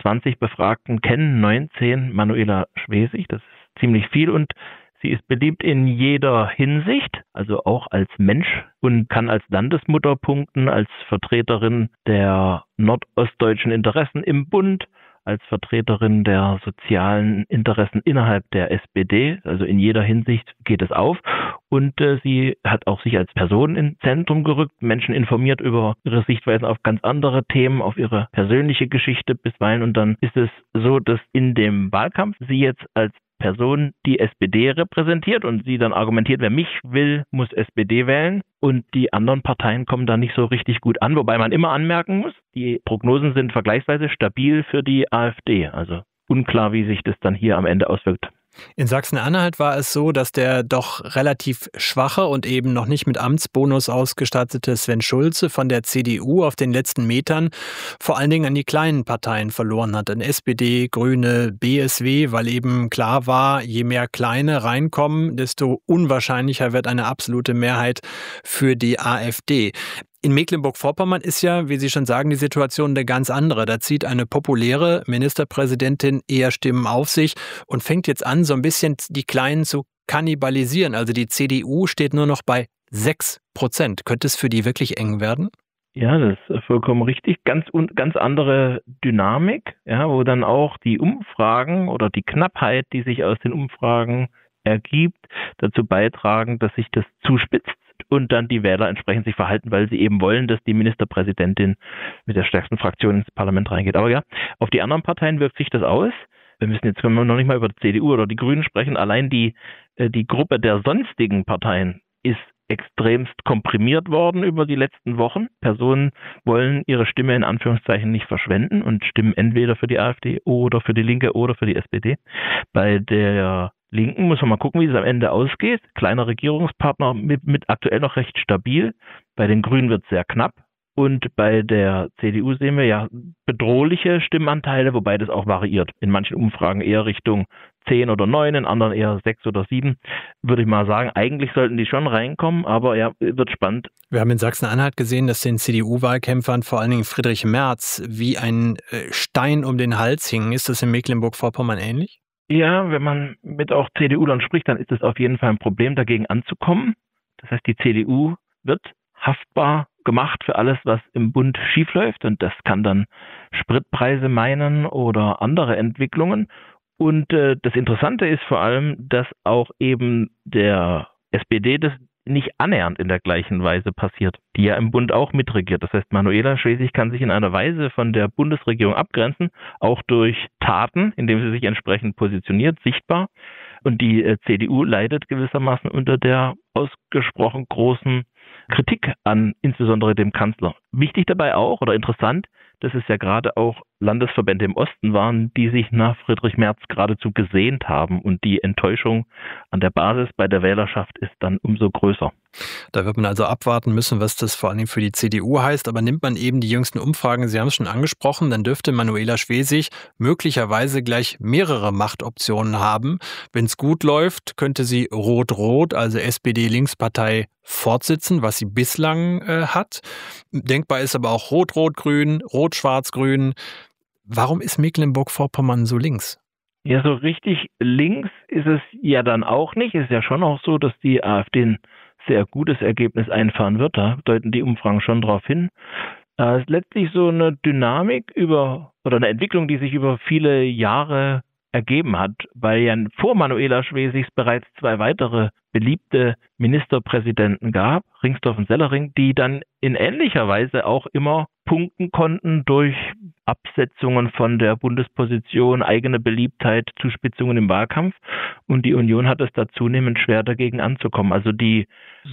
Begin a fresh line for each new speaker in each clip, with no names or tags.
20 Befragten kennen 19 Manuela Schwesig. Das ist ziemlich viel und sie ist beliebt in jeder Hinsicht, also auch als Mensch und kann als Landesmutter punkten, als Vertreterin der nordostdeutschen Interessen im Bund, als Vertreterin der sozialen Interessen innerhalb der SPD. Also in jeder Hinsicht geht es auf. Und sie hat auch sich als Person ins Zentrum gerückt, Menschen informiert über ihre Sichtweisen auf ganz andere Themen, auf ihre persönliche Geschichte bisweilen. Und dann ist es so, dass in dem Wahlkampf sie jetzt als Person die SPD repräsentiert und sie dann argumentiert, wer mich will, muss SPD wählen. Und die anderen Parteien kommen da nicht so richtig gut an, wobei man immer anmerken muss, die Prognosen sind vergleichsweise stabil für die AfD. Also unklar, wie sich das dann hier am Ende auswirkt.
In Sachsen-Anhalt war es so, dass der doch relativ schwache und eben noch nicht mit Amtsbonus ausgestattete Sven Schulze von der CDU auf den letzten Metern vor allen Dingen an die kleinen Parteien verloren hat, an SPD, Grüne, BSW, weil eben klar war, je mehr Kleine reinkommen, desto unwahrscheinlicher wird eine absolute Mehrheit für die AfD. In Mecklenburg-Vorpommern ist ja, wie Sie schon sagen, die Situation eine ganz andere. Da zieht eine populäre Ministerpräsidentin eher Stimmen auf sich und fängt jetzt an, so ein bisschen die Kleinen zu kannibalisieren. Also die CDU steht nur noch bei 6%. Könnte es für die wirklich eng werden?
Ja, das ist vollkommen richtig. Ganz andere Dynamik, ja, wo dann auch die Umfragen oder die Knappheit, die sich aus den Umfragen ergibt, dazu beitragen, dass sich das zuspitzt und dann die Wähler entsprechend sich verhalten, weil sie eben wollen, dass die Ministerpräsidentin mit der stärksten Fraktion ins Parlament reingeht. Aber ja, auf die anderen Parteien wirkt sich das aus. Können wir noch nicht mal über die CDU oder die Grünen sprechen. Allein die Gruppe der sonstigen Parteien ist extremst komprimiert worden über die letzten Wochen. Personen wollen ihre Stimme in Anführungszeichen nicht verschwenden und stimmen entweder für die AfD oder für die Linke oder für die SPD. Bei der Linken muss man mal gucken, wie es am Ende ausgeht. Kleiner Regierungspartner mit aktuell noch recht stabil. Bei den Grünen wird es sehr knapp. Und bei der CDU sehen wir ja bedrohliche Stimmanteile, wobei das auch variiert. In manchen Umfragen eher Richtung 10 oder 9, in anderen eher 6 oder 7. Würde ich mal sagen, eigentlich sollten die schon reinkommen, aber ja, wird spannend.
Wir haben in Sachsen-Anhalt gesehen, dass den CDU-Wahlkämpfern, vor allen Dingen Friedrich Merz, wie ein Stein um den Hals hing. Ist das in Mecklenburg-Vorpommern ähnlich?
Ja, wenn man mit auch CDU-Lern spricht, dann ist es auf jeden Fall ein Problem, dagegen anzukommen. Das heißt, die CDU wird haftbar gemacht für alles, was im Bund schiefläuft. Und das kann dann Spritpreise meinen oder andere Entwicklungen. Und das Interessante ist vor allem, dass auch eben der SPD das nicht annähernd in der gleichen Weise passiert, die ja im Bund auch mitregiert. Das heißt, Manuela Schwesig kann sich in einer Weise von der Bundesregierung abgrenzen, auch durch Taten, indem sie sich entsprechend positioniert, sichtbar. Und die CDU leidet gewissermaßen unter der ausgesprochen großen Kritik an insbesondere dem Kanzler. Wichtig dabei auch oder interessant, dass es ja gerade auch Landesverbände im Osten waren, die sich nach Friedrich Merz geradezu gesehnt haben. Und die Enttäuschung an der Basis bei der Wählerschaft ist dann umso größer.
Da wird man also abwarten müssen, was das vor allem für die CDU heißt. Aber nimmt man eben die jüngsten Umfragen, Sie haben es schon angesprochen, dann dürfte Manuela Schwesig möglicherweise gleich mehrere Machtoptionen haben. Wenn es gut läuft, könnte sie Rot-Rot, also SPD-Linkspartei, fortsitzen, was sie bislang hat. Denkbar ist aber auch Rot-Rot-Grün, Rot-Schwarz-Grün. Warum ist Mecklenburg-Vorpommern so links?
Ja, so richtig links ist es ja dann auch nicht. Es ist ja schon auch so, dass die AfD ein sehr gutes Ergebnis einfahren wird. Da deuten die Umfragen schon darauf hin. Es ist letztlich so eine Dynamik oder eine Entwicklung, die sich über viele Jahre ergeben hat, weil ja vor Manuela Schwesig bereits 2 weitere beliebte Ministerpräsidenten gab, Ringsdorf und Sellering, die dann in ähnlicher Weise auch immer punkten konnten durch Absetzungen von der Bundesposition, eigene Beliebtheit, Zuspitzungen im Wahlkampf. Und die Union hat es da zunehmend schwer, dagegen anzukommen. Also die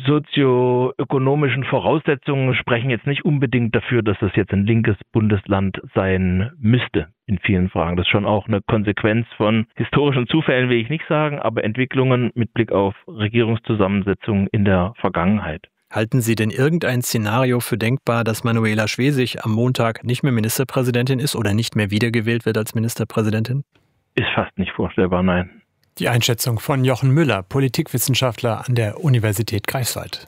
sozioökonomischen Voraussetzungen sprechen jetzt nicht unbedingt dafür, dass es jetzt ein linkes Bundesland sein müsste in vielen Fragen. Das ist schon auch eine Konsequenz von historischen Zufällen, will ich nicht sagen, aber Entwicklungen mit Blick auf Regierungszusammensetzung in der Vergangenheit.
Halten Sie denn irgendein Szenario für denkbar, dass Manuela Schwesig am Montag nicht mehr Ministerpräsidentin ist oder nicht mehr wiedergewählt wird als Ministerpräsidentin?
Ist fast nicht vorstellbar, nein.
Die Einschätzung von Jochen Müller, Politikwissenschaftler an der Universität Greifswald.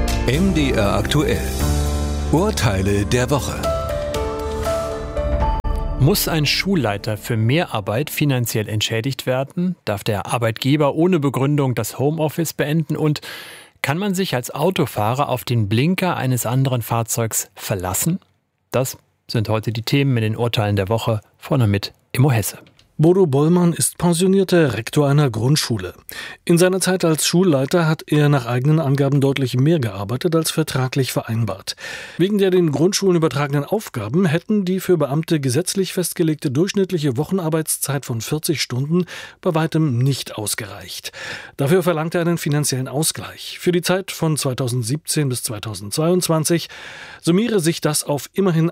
MDR aktuell. Urteile der Woche.
Muss ein Schulleiter für Mehrarbeit finanziell entschädigt werden? Darf der Arbeitgeber ohne Begründung das Homeoffice beenden? Und kann man sich als Autofahrer auf den Blinker eines anderen Fahrzeugs verlassen? Das sind heute die Themen in den Urteilen der Woche von und mit Immo Hesse.
Bodo Bollmann ist pensionierter Rektor einer Grundschule. In seiner Zeit als Schulleiter hat er nach eigenen Angaben deutlich mehr gearbeitet als vertraglich vereinbart. Wegen der den Grundschulen übertragenen Aufgaben hätten die für Beamte gesetzlich festgelegte durchschnittliche Wochenarbeitszeit von 40 Stunden bei weitem nicht ausgereicht. Dafür verlangt er einen finanziellen Ausgleich. Für die Zeit von 2017 bis 2022 summiere sich das auf immerhin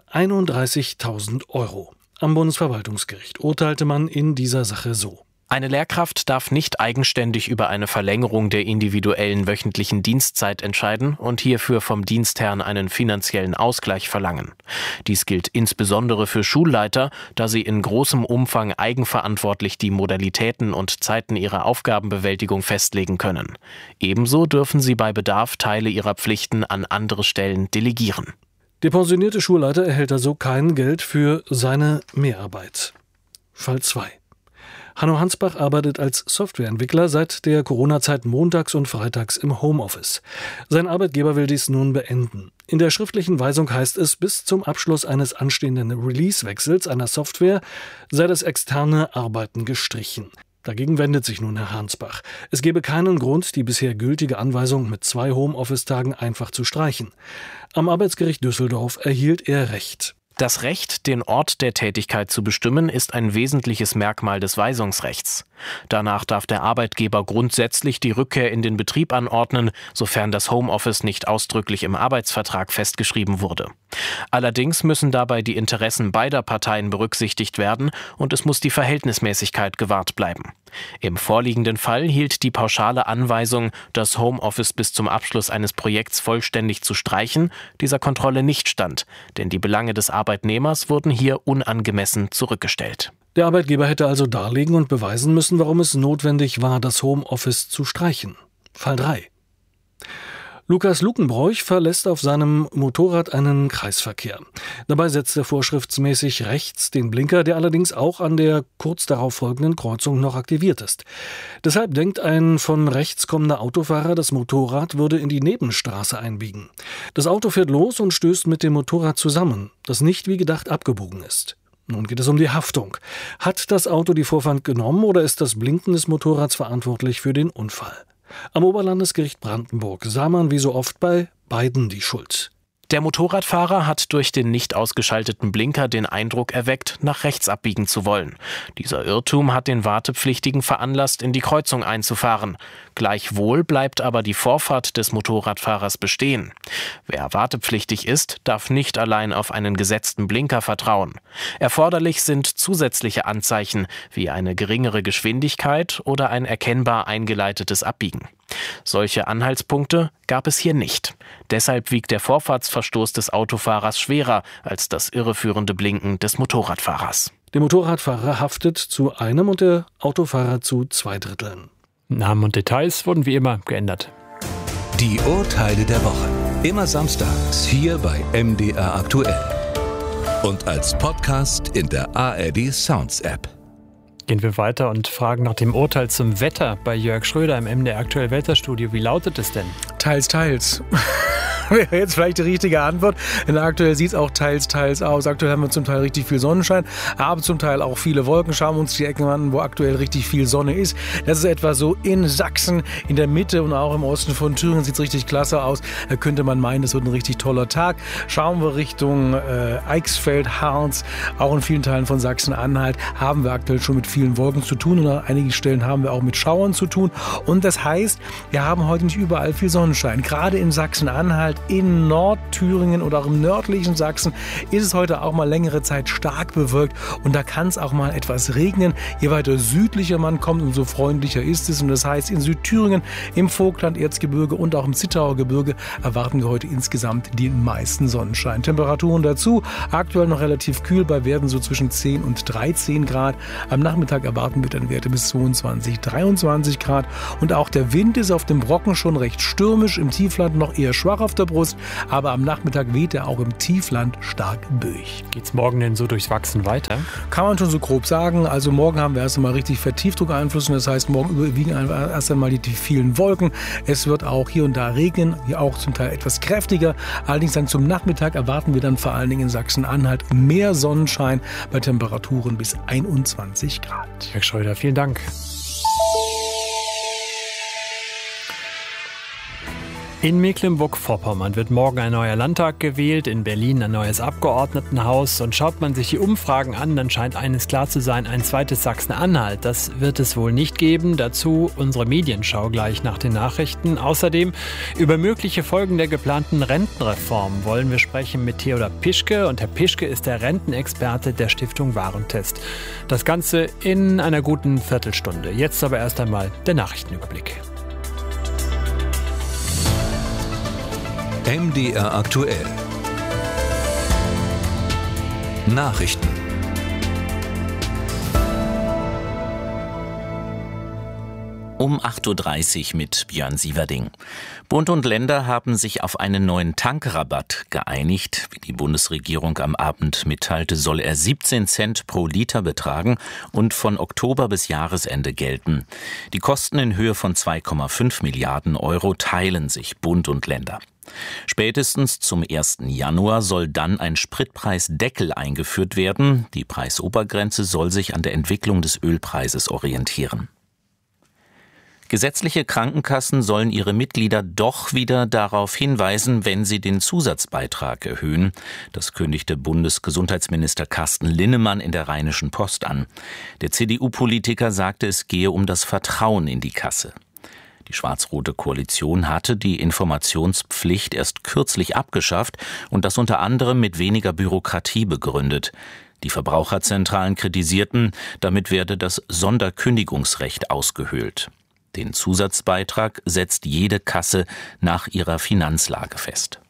31.000 Euro. Am Bundesverwaltungsgericht urteilte man in dieser Sache so.
Eine Lehrkraft darf nicht eigenständig über eine Verlängerung der individuellen wöchentlichen Dienstzeit entscheiden und hierfür vom Dienstherrn einen finanziellen Ausgleich verlangen. Dies gilt insbesondere für Schulleiter, da sie in großem Umfang eigenverantwortlich die Modalitäten und Zeiten ihrer Aufgabenbewältigung festlegen können. Ebenso dürfen sie bei Bedarf Teile ihrer Pflichten an andere Stellen delegieren.
Der pensionierte Schulleiter erhält also kein Geld für seine Mehrarbeit. Fall 2. Hanno Hansbach arbeitet als Softwareentwickler seit der Corona-Zeit montags und freitags im Homeoffice. Sein Arbeitgeber will dies nun beenden. In der schriftlichen Weisung heißt es, bis zum Abschluss eines anstehenden Release-Wechsels einer Software sei das externe Arbeiten gestrichen. Dagegen wendet sich nun Herr Hansbach. Es gebe keinen Grund, die bisher gültige Anweisung mit 2 Homeoffice-Tagen einfach zu streichen. Am Arbeitsgericht Düsseldorf erhielt er Recht.
Das Recht, den Ort der Tätigkeit zu bestimmen, ist ein wesentliches Merkmal des Weisungsrechts. Danach darf der Arbeitgeber grundsätzlich die Rückkehr in den Betrieb anordnen, sofern das Homeoffice nicht ausdrücklich im Arbeitsvertrag festgeschrieben wurde. Allerdings müssen dabei die Interessen beider Parteien berücksichtigt werden und es muss die Verhältnismäßigkeit gewahrt bleiben. Im vorliegenden Fall hielt die pauschale Anweisung, das Homeoffice bis zum Abschluss eines Projekts vollständig zu streichen, dieser Kontrolle nicht stand, denn die Belange des Arbeitnehmers wurden hier unangemessen zurückgestellt.
Der Arbeitgeber hätte also darlegen und beweisen müssen, warum es notwendig war, das Homeoffice zu streichen. Fall 3. Lukas Lukenbroich verlässt auf seinem Motorrad einen Kreisverkehr. Dabei setzt er vorschriftsmäßig rechts den Blinker, der allerdings auch an der kurz darauf folgenden Kreuzung noch aktiviert ist. Deshalb denkt ein von rechts kommender Autofahrer, das Motorrad würde in die Nebenstraße einbiegen. Das Auto fährt los und stößt mit dem Motorrad zusammen, das nicht wie gedacht abgebogen ist. Nun geht es um die Haftung. Hat das Auto die Vorfahrt genommen oder ist das Blinken des Motorrads verantwortlich für den Unfall? Am Oberlandesgericht Brandenburg sah man wie so oft bei beiden die Schuld.
Der Motorradfahrer hat durch den nicht ausgeschalteten Blinker den Eindruck erweckt, nach rechts abbiegen zu wollen. Dieser Irrtum hat den Wartepflichtigen veranlasst, in die Kreuzung einzufahren. Gleichwohl bleibt aber die Vorfahrt des Motorradfahrers bestehen. Wer wartepflichtig ist, darf nicht allein auf einen gesetzten Blinker vertrauen. Erforderlich sind zusätzliche Anzeichen wie eine geringere Geschwindigkeit oder ein erkennbar eingeleitetes Abbiegen. Solche Anhaltspunkte gab es hier nicht. Deshalb wiegt der Vorfahrtsverstoß des Autofahrers schwerer als das irreführende Blinken des Motorradfahrers.
Der Motorradfahrer haftet zu einem und der Autofahrer zu 2/3.
Namen und Details wurden wie immer geändert.
Die Urteile der Woche. Immer samstags hier bei MDR aktuell. Und als Podcast in der ARD Sounds App.
Gehen wir weiter und fragen nach dem Urteil zum Wetter bei Jörg Schröder im MDR aktuell Wetterstudio. Wie lautet es denn?
Teils, teils. Wäre jetzt vielleicht die richtige Antwort. Denn aktuell sieht es auch teils, teils aus. Aktuell haben wir zum Teil richtig viel Sonnenschein, aber zum Teil auch viele Wolken. Schauen wir uns die Ecken an, wo aktuell richtig viel Sonne ist. Das ist etwa so in Sachsen, in der Mitte und auch im Osten von Thüringen sieht es richtig klasse aus. Da könnte man meinen, es wird ein richtig toller Tag. Schauen wir Richtung Eichsfeld, Harz, auch in vielen Teilen von Sachsen-Anhalt haben wir aktuell schon mit vielen Wolken zu tun und an einigen Stellen haben wir auch mit Schauern zu tun. Und das heißt, wir haben heute nicht überall viel Sonnenschein. Gerade in Sachsen-Anhalt, in Nordthüringen oder auch im nördlichen Sachsen ist es heute auch mal längere Zeit stark bewölkt und da kann es auch mal etwas regnen. Je weiter südlicher man kommt, umso freundlicher ist es. Und das heißt, in Südthüringen, im Vogtland-Erzgebirge und auch im Zittauer Gebirge erwarten wir heute insgesamt den meisten Sonnenschein. Temperaturen dazu, aktuell noch relativ kühl bei Werten so zwischen 10 und 13 Grad. Am Nachmittag erwarten wir dann Werte bis 22, 23 Grad. Und auch der Wind ist auf dem Brocken schon recht stürmisch, im Tiefland noch eher schwach auf der Brust, aber am Nachmittag weht er auch im Tiefland stark durch.
Geht's morgen denn so durchs Wachsen weiter?
Kann man schon so grob sagen. Also morgen haben wir erst einmal richtig Vertiefdruckeinflüsse. Das heißt, morgen überwiegen erst einmal die vielen Wolken. Es wird auch hier und da regnen, hier auch zum Teil etwas kräftiger. Allerdings dann zum Nachmittag erwarten wir dann vor allen Dingen in Sachsen-Anhalt mehr Sonnenschein bei Temperaturen bis 21 Grad.
Herr Schröder, vielen Dank. In Mecklenburg-Vorpommern wird morgen ein neuer Landtag gewählt, in Berlin ein neues Abgeordnetenhaus. Und schaut man sich die Umfragen an, dann scheint eines klar zu sein, ein zweites Sachsen-Anhalt. Das wird es wohl nicht geben. Dazu unsere Medienschau gleich nach den Nachrichten. Außerdem über mögliche Folgen der geplanten Rentenreform wollen wir sprechen mit Theodor Pischke. Und Herr Pischke ist der Rentenexperte der Stiftung Warentest. Das Ganze in einer guten Viertelstunde. Jetzt aber erst einmal der Nachrichtenüberblick.
MDR aktuell. Nachrichten.
Um 8.30 Uhr mit Björn Sieverding. Bund und Länder haben sich auf einen neuen Tankrabatt geeinigt. Wie die Bundesregierung am Abend mitteilte, soll er 17 Cent pro Liter betragen und von Oktober bis Jahresende gelten. Die Kosten in Höhe von 2,5 Milliarden Euro teilen sich Bund und Länder. Spätestens zum 1. Januar soll dann ein Spritpreisdeckel eingeführt werden. Die Preisobergrenze soll sich an der Entwicklung des Ölpreises orientieren. Gesetzliche Krankenkassen sollen ihre Mitglieder doch wieder darauf hinweisen, wenn sie den Zusatzbeitrag erhöhen. Das kündigte Bundesgesundheitsminister Carsten Linnemann in der Rheinischen Post an. Der CDU-Politiker sagte, es gehe um das Vertrauen in die Kasse. Die schwarz-rote Koalition hatte die Informationspflicht erst kürzlich abgeschafft und das unter anderem mit weniger Bürokratie begründet. Die Verbraucherzentralen kritisierten, damit werde das Sonderkündigungsrecht ausgehöhlt. Den Zusatzbeitrag setzt jede Kasse nach ihrer Finanzlage fest.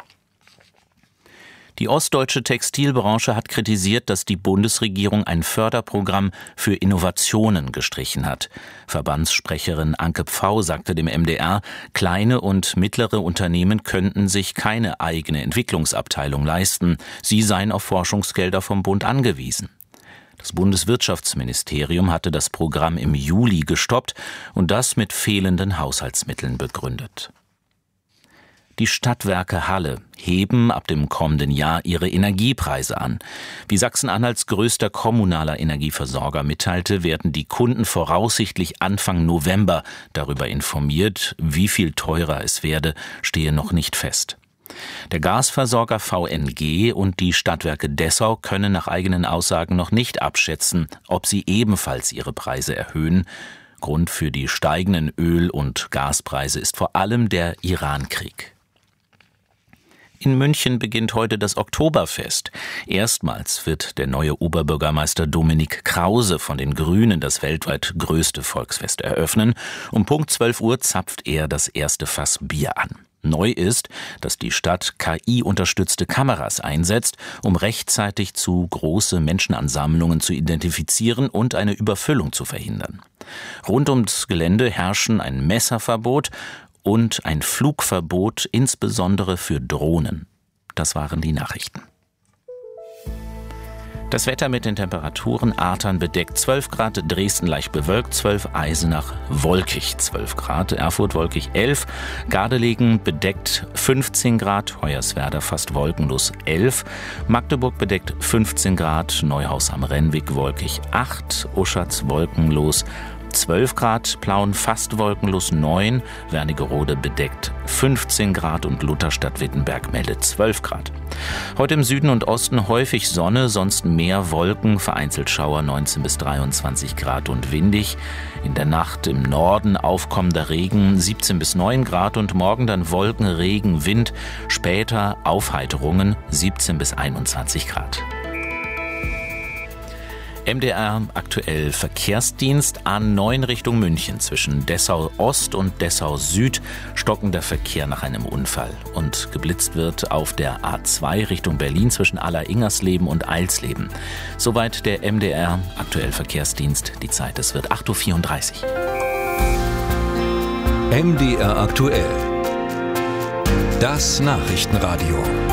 Die ostdeutsche Textilbranche hat kritisiert, dass die Bundesregierung ein Förderprogramm für Innovationen gestrichen hat. Verbandssprecherin Anke Pfau sagte dem MDR, kleine und mittlere Unternehmen könnten sich keine eigene Entwicklungsabteilung leisten. Sie seien auf Forschungsgelder vom Bund angewiesen. Das Bundeswirtschaftsministerium hatte das Programm im Juli gestoppt und das mit fehlenden Haushaltsmitteln begründet. Die Stadtwerke Halle heben ab dem kommenden Jahr ihre Energiepreise an. Wie Sachsen-Anhalts größter kommunaler Energieversorger mitteilte, werden die Kunden voraussichtlich Anfang November darüber informiert. Wie viel teurer es werde, stehe noch nicht fest. Der Gasversorger VNG und die Stadtwerke Dessau können nach eigenen Aussagen noch nicht abschätzen, ob sie ebenfalls ihre Preise erhöhen. Grund für die steigenden Öl- und Gaspreise ist vor allem der Iran-Krieg. In München beginnt heute das Oktoberfest. Erstmals wird der neue Oberbürgermeister Dominik Krause von den Grünen das weltweit größte Volksfest eröffnen. Um Punkt 12 Uhr zapft er das erste Fass Bier an. Neu ist, dass die Stadt KI-unterstützte Kameras einsetzt, um rechtzeitig zu große Menschenansammlungen zu identifizieren und eine Überfüllung zu verhindern. Rund ums Gelände herrschen ein Messerverbot und ein Flugverbot, insbesondere für Drohnen. Das waren die Nachrichten. Das Wetter mit den Temperaturen: Artern bedeckt 12 Grad, Dresden leicht bewölkt 12, Eisenach wolkig 12 Grad, Erfurt wolkig 11, Gardelegen bedeckt 15 Grad, Hoyerswerda fast wolkenlos 11, Magdeburg bedeckt 15 Grad, Neuhaus am Rennweg wolkig 8, Uschatz wolkenlos 12 Grad, Plauen fast wolkenlos 9, Wernigerode bedeckt 15 Grad und Lutherstadt-Wittenberg meldet 12 Grad. Heute im Süden und Osten häufig Sonne, sonst mehr Wolken, vereinzelt Schauer 19 bis 23 Grad und windig. In der Nacht im Norden aufkommender Regen 17 bis 9 Grad und morgen dann Wolken, Regen, Wind, später Aufheiterungen 17 bis 21 Grad. MDR aktuell Verkehrsdienst A9 Richtung München zwischen Dessau Ost und Dessau Süd stockender Verkehr nach einem Unfall und geblitzt wird auf der A2 Richtung Berlin zwischen Aller-Ingersleben und Eilsleben. Soweit der MDR aktuell Verkehrsdienst. Die Zeit, es wird 8.34 Uhr.
MDR aktuell. Das Nachrichtenradio.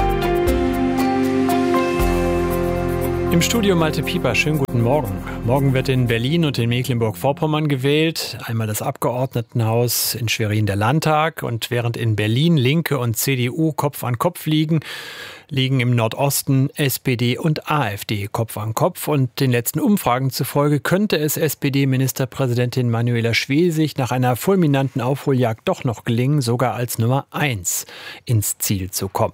Im Studio Malte Pieper, schönen guten Morgen. Morgen wird in Berlin und in Mecklenburg-Vorpommern gewählt. Einmal das Abgeordnetenhaus, in Schwerin der Landtag. Und während in Berlin Linke und CDU Kopf an Kopf liegen im Nordosten SPD und AfD Kopf an Kopf. Und den letzten Umfragen zufolge könnte es SPD-Ministerpräsidentin Manuela Schwesig nach einer fulminanten Aufholjagd doch noch gelingen, sogar als Nummer 1 ins Ziel zu kommen.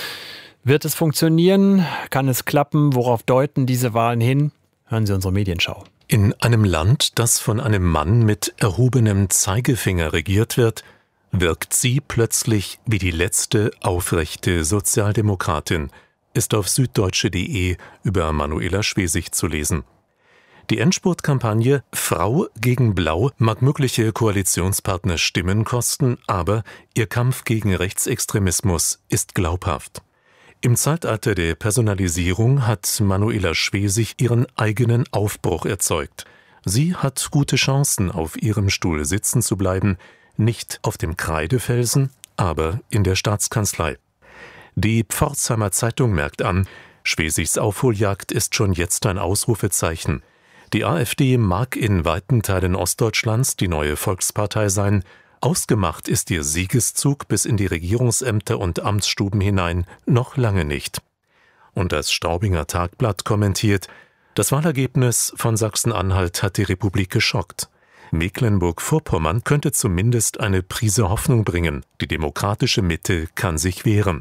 Wird es funktionieren? Kann es klappen? Worauf deuten diese Wahlen hin? Hören Sie unsere Medienschau.
In einem Land, das von einem Mann mit erhobenem Zeigefinger regiert wird, wirkt sie plötzlich wie die letzte aufrechte Sozialdemokratin, ist auf süddeutsche.de über Manuela Schwesig zu lesen. Die Endspurtkampagne Frau gegen Blau mag mögliche Koalitionspartner Stimmen kosten, aber ihr Kampf gegen Rechtsextremismus ist glaubhaft. Im Zeitalter der Personalisierung hat Manuela Schwesig ihren eigenen Aufbruch erzeugt. Sie hat gute Chancen, auf ihrem Stuhl sitzen zu bleiben, nicht auf dem Kreidefelsen, aber in der Staatskanzlei. Die Pforzheimer Zeitung merkt an, Schwesigs Aufholjagd ist schon jetzt ein Ausrufezeichen. Die AfD mag in weiten Teilen Ostdeutschlands die neue Volkspartei sein, ausgemacht ist ihr Siegeszug bis in die Regierungsämter und Amtsstuben hinein noch lange nicht. Und das Staubinger Tagblatt kommentiert, das Wahlergebnis von Sachsen-Anhalt hat die Republik geschockt. Mecklenburg-Vorpommern könnte zumindest eine Prise Hoffnung bringen. Die demokratische Mitte kann sich wehren.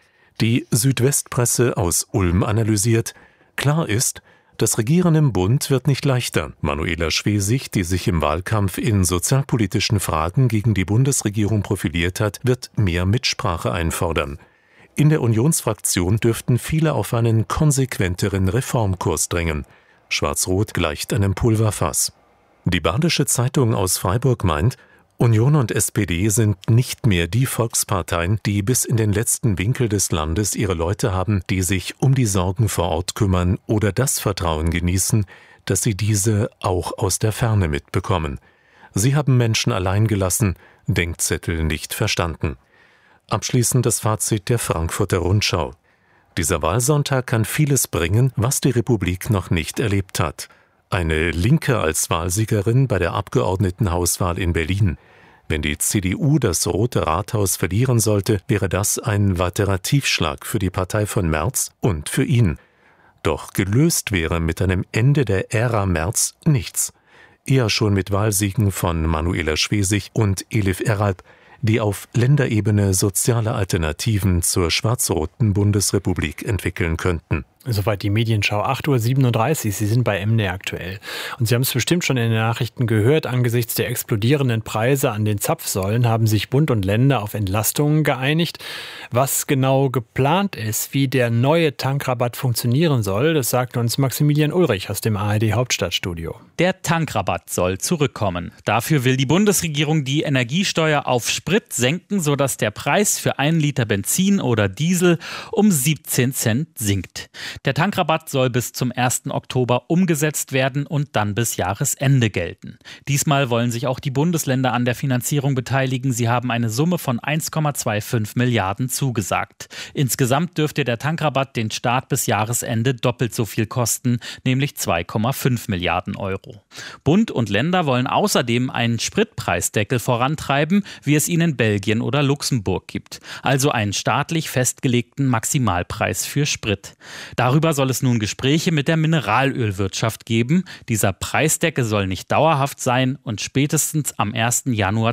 Die Südwestpresse aus Ulm analysiert, klar ist, das Regieren im Bund wird nicht leichter. Manuela Schwesig, die sich im Wahlkampf in sozialpolitischen Fragen gegen die Bundesregierung profiliert hat, wird mehr Mitsprache einfordern. In der Unionsfraktion dürften viele auf einen konsequenteren Reformkurs drängen. Schwarz-Rot gleicht einem Pulverfass. Die Badische Zeitung aus Freiburg meint, Union und SPD sind nicht mehr die Volksparteien, die bis in den letzten Winkel des Landes ihre Leute haben, die sich um die Sorgen vor Ort kümmern oder das Vertrauen genießen, dass sie diese auch aus der Ferne mitbekommen. Sie haben Menschen allein gelassen, Denkzettel nicht verstanden. Abschließend das Fazit der Frankfurter Rundschau. Dieser Wahlsonntag kann vieles bringen, was die Republik noch nicht erlebt hat. Eine Linke als Wahlsiegerin bei der Abgeordnetenhauswahl in Berlin. Wenn die CDU das Rote Rathaus verlieren sollte, wäre das ein weiterer Tiefschlag für die Partei von Merz und für ihn. Doch gelöst wäre mit einem Ende der Ära Merz nichts. Eher schon mit Wahlsiegen von Manuela Schwesig und Elif Eralp, die auf Länderebene soziale Alternativen zur schwarz-roten Bundesrepublik entwickeln könnten.
Soweit die Medienschau, 8.37 Uhr, Sie sind bei MDR aktuell. Und Sie haben es bestimmt schon in den Nachrichten gehört, angesichts der explodierenden Preise an den Zapfsäulen haben sich Bund und Länder auf Entlastungen geeinigt. Was genau geplant ist, wie der neue Tankrabatt funktionieren soll, das sagt uns Maximilian Ulrich aus dem ARD Hauptstadtstudio.
Der Tankrabatt soll zurückkommen. Dafür will die Bundesregierung die Energiesteuer auf Sprit senken, sodass der Preis für 1 Liter Benzin oder Diesel um 17 Cent sinkt. Der Tankrabatt soll bis zum 1. Oktober umgesetzt werden und dann bis Jahresende gelten. Diesmal wollen sich auch die Bundesländer an der Finanzierung beteiligen. Sie haben eine Summe von 1,25 Milliarden zugesagt. Insgesamt dürfte der Tankrabatt den Staat bis Jahresende doppelt so viel kosten, nämlich 2,5 Milliarden Euro. Bund und Länder wollen außerdem einen Spritpreisdeckel vorantreiben, wie es ihn in Belgien oder Luxemburg gibt. Also einen staatlich festgelegten Maximalpreis für Sprit. Darüber soll es nun Gespräche mit der Mineralölwirtschaft geben. Dieser Preisdeckel soll nicht dauerhaft sein und spätestens am 1. Januar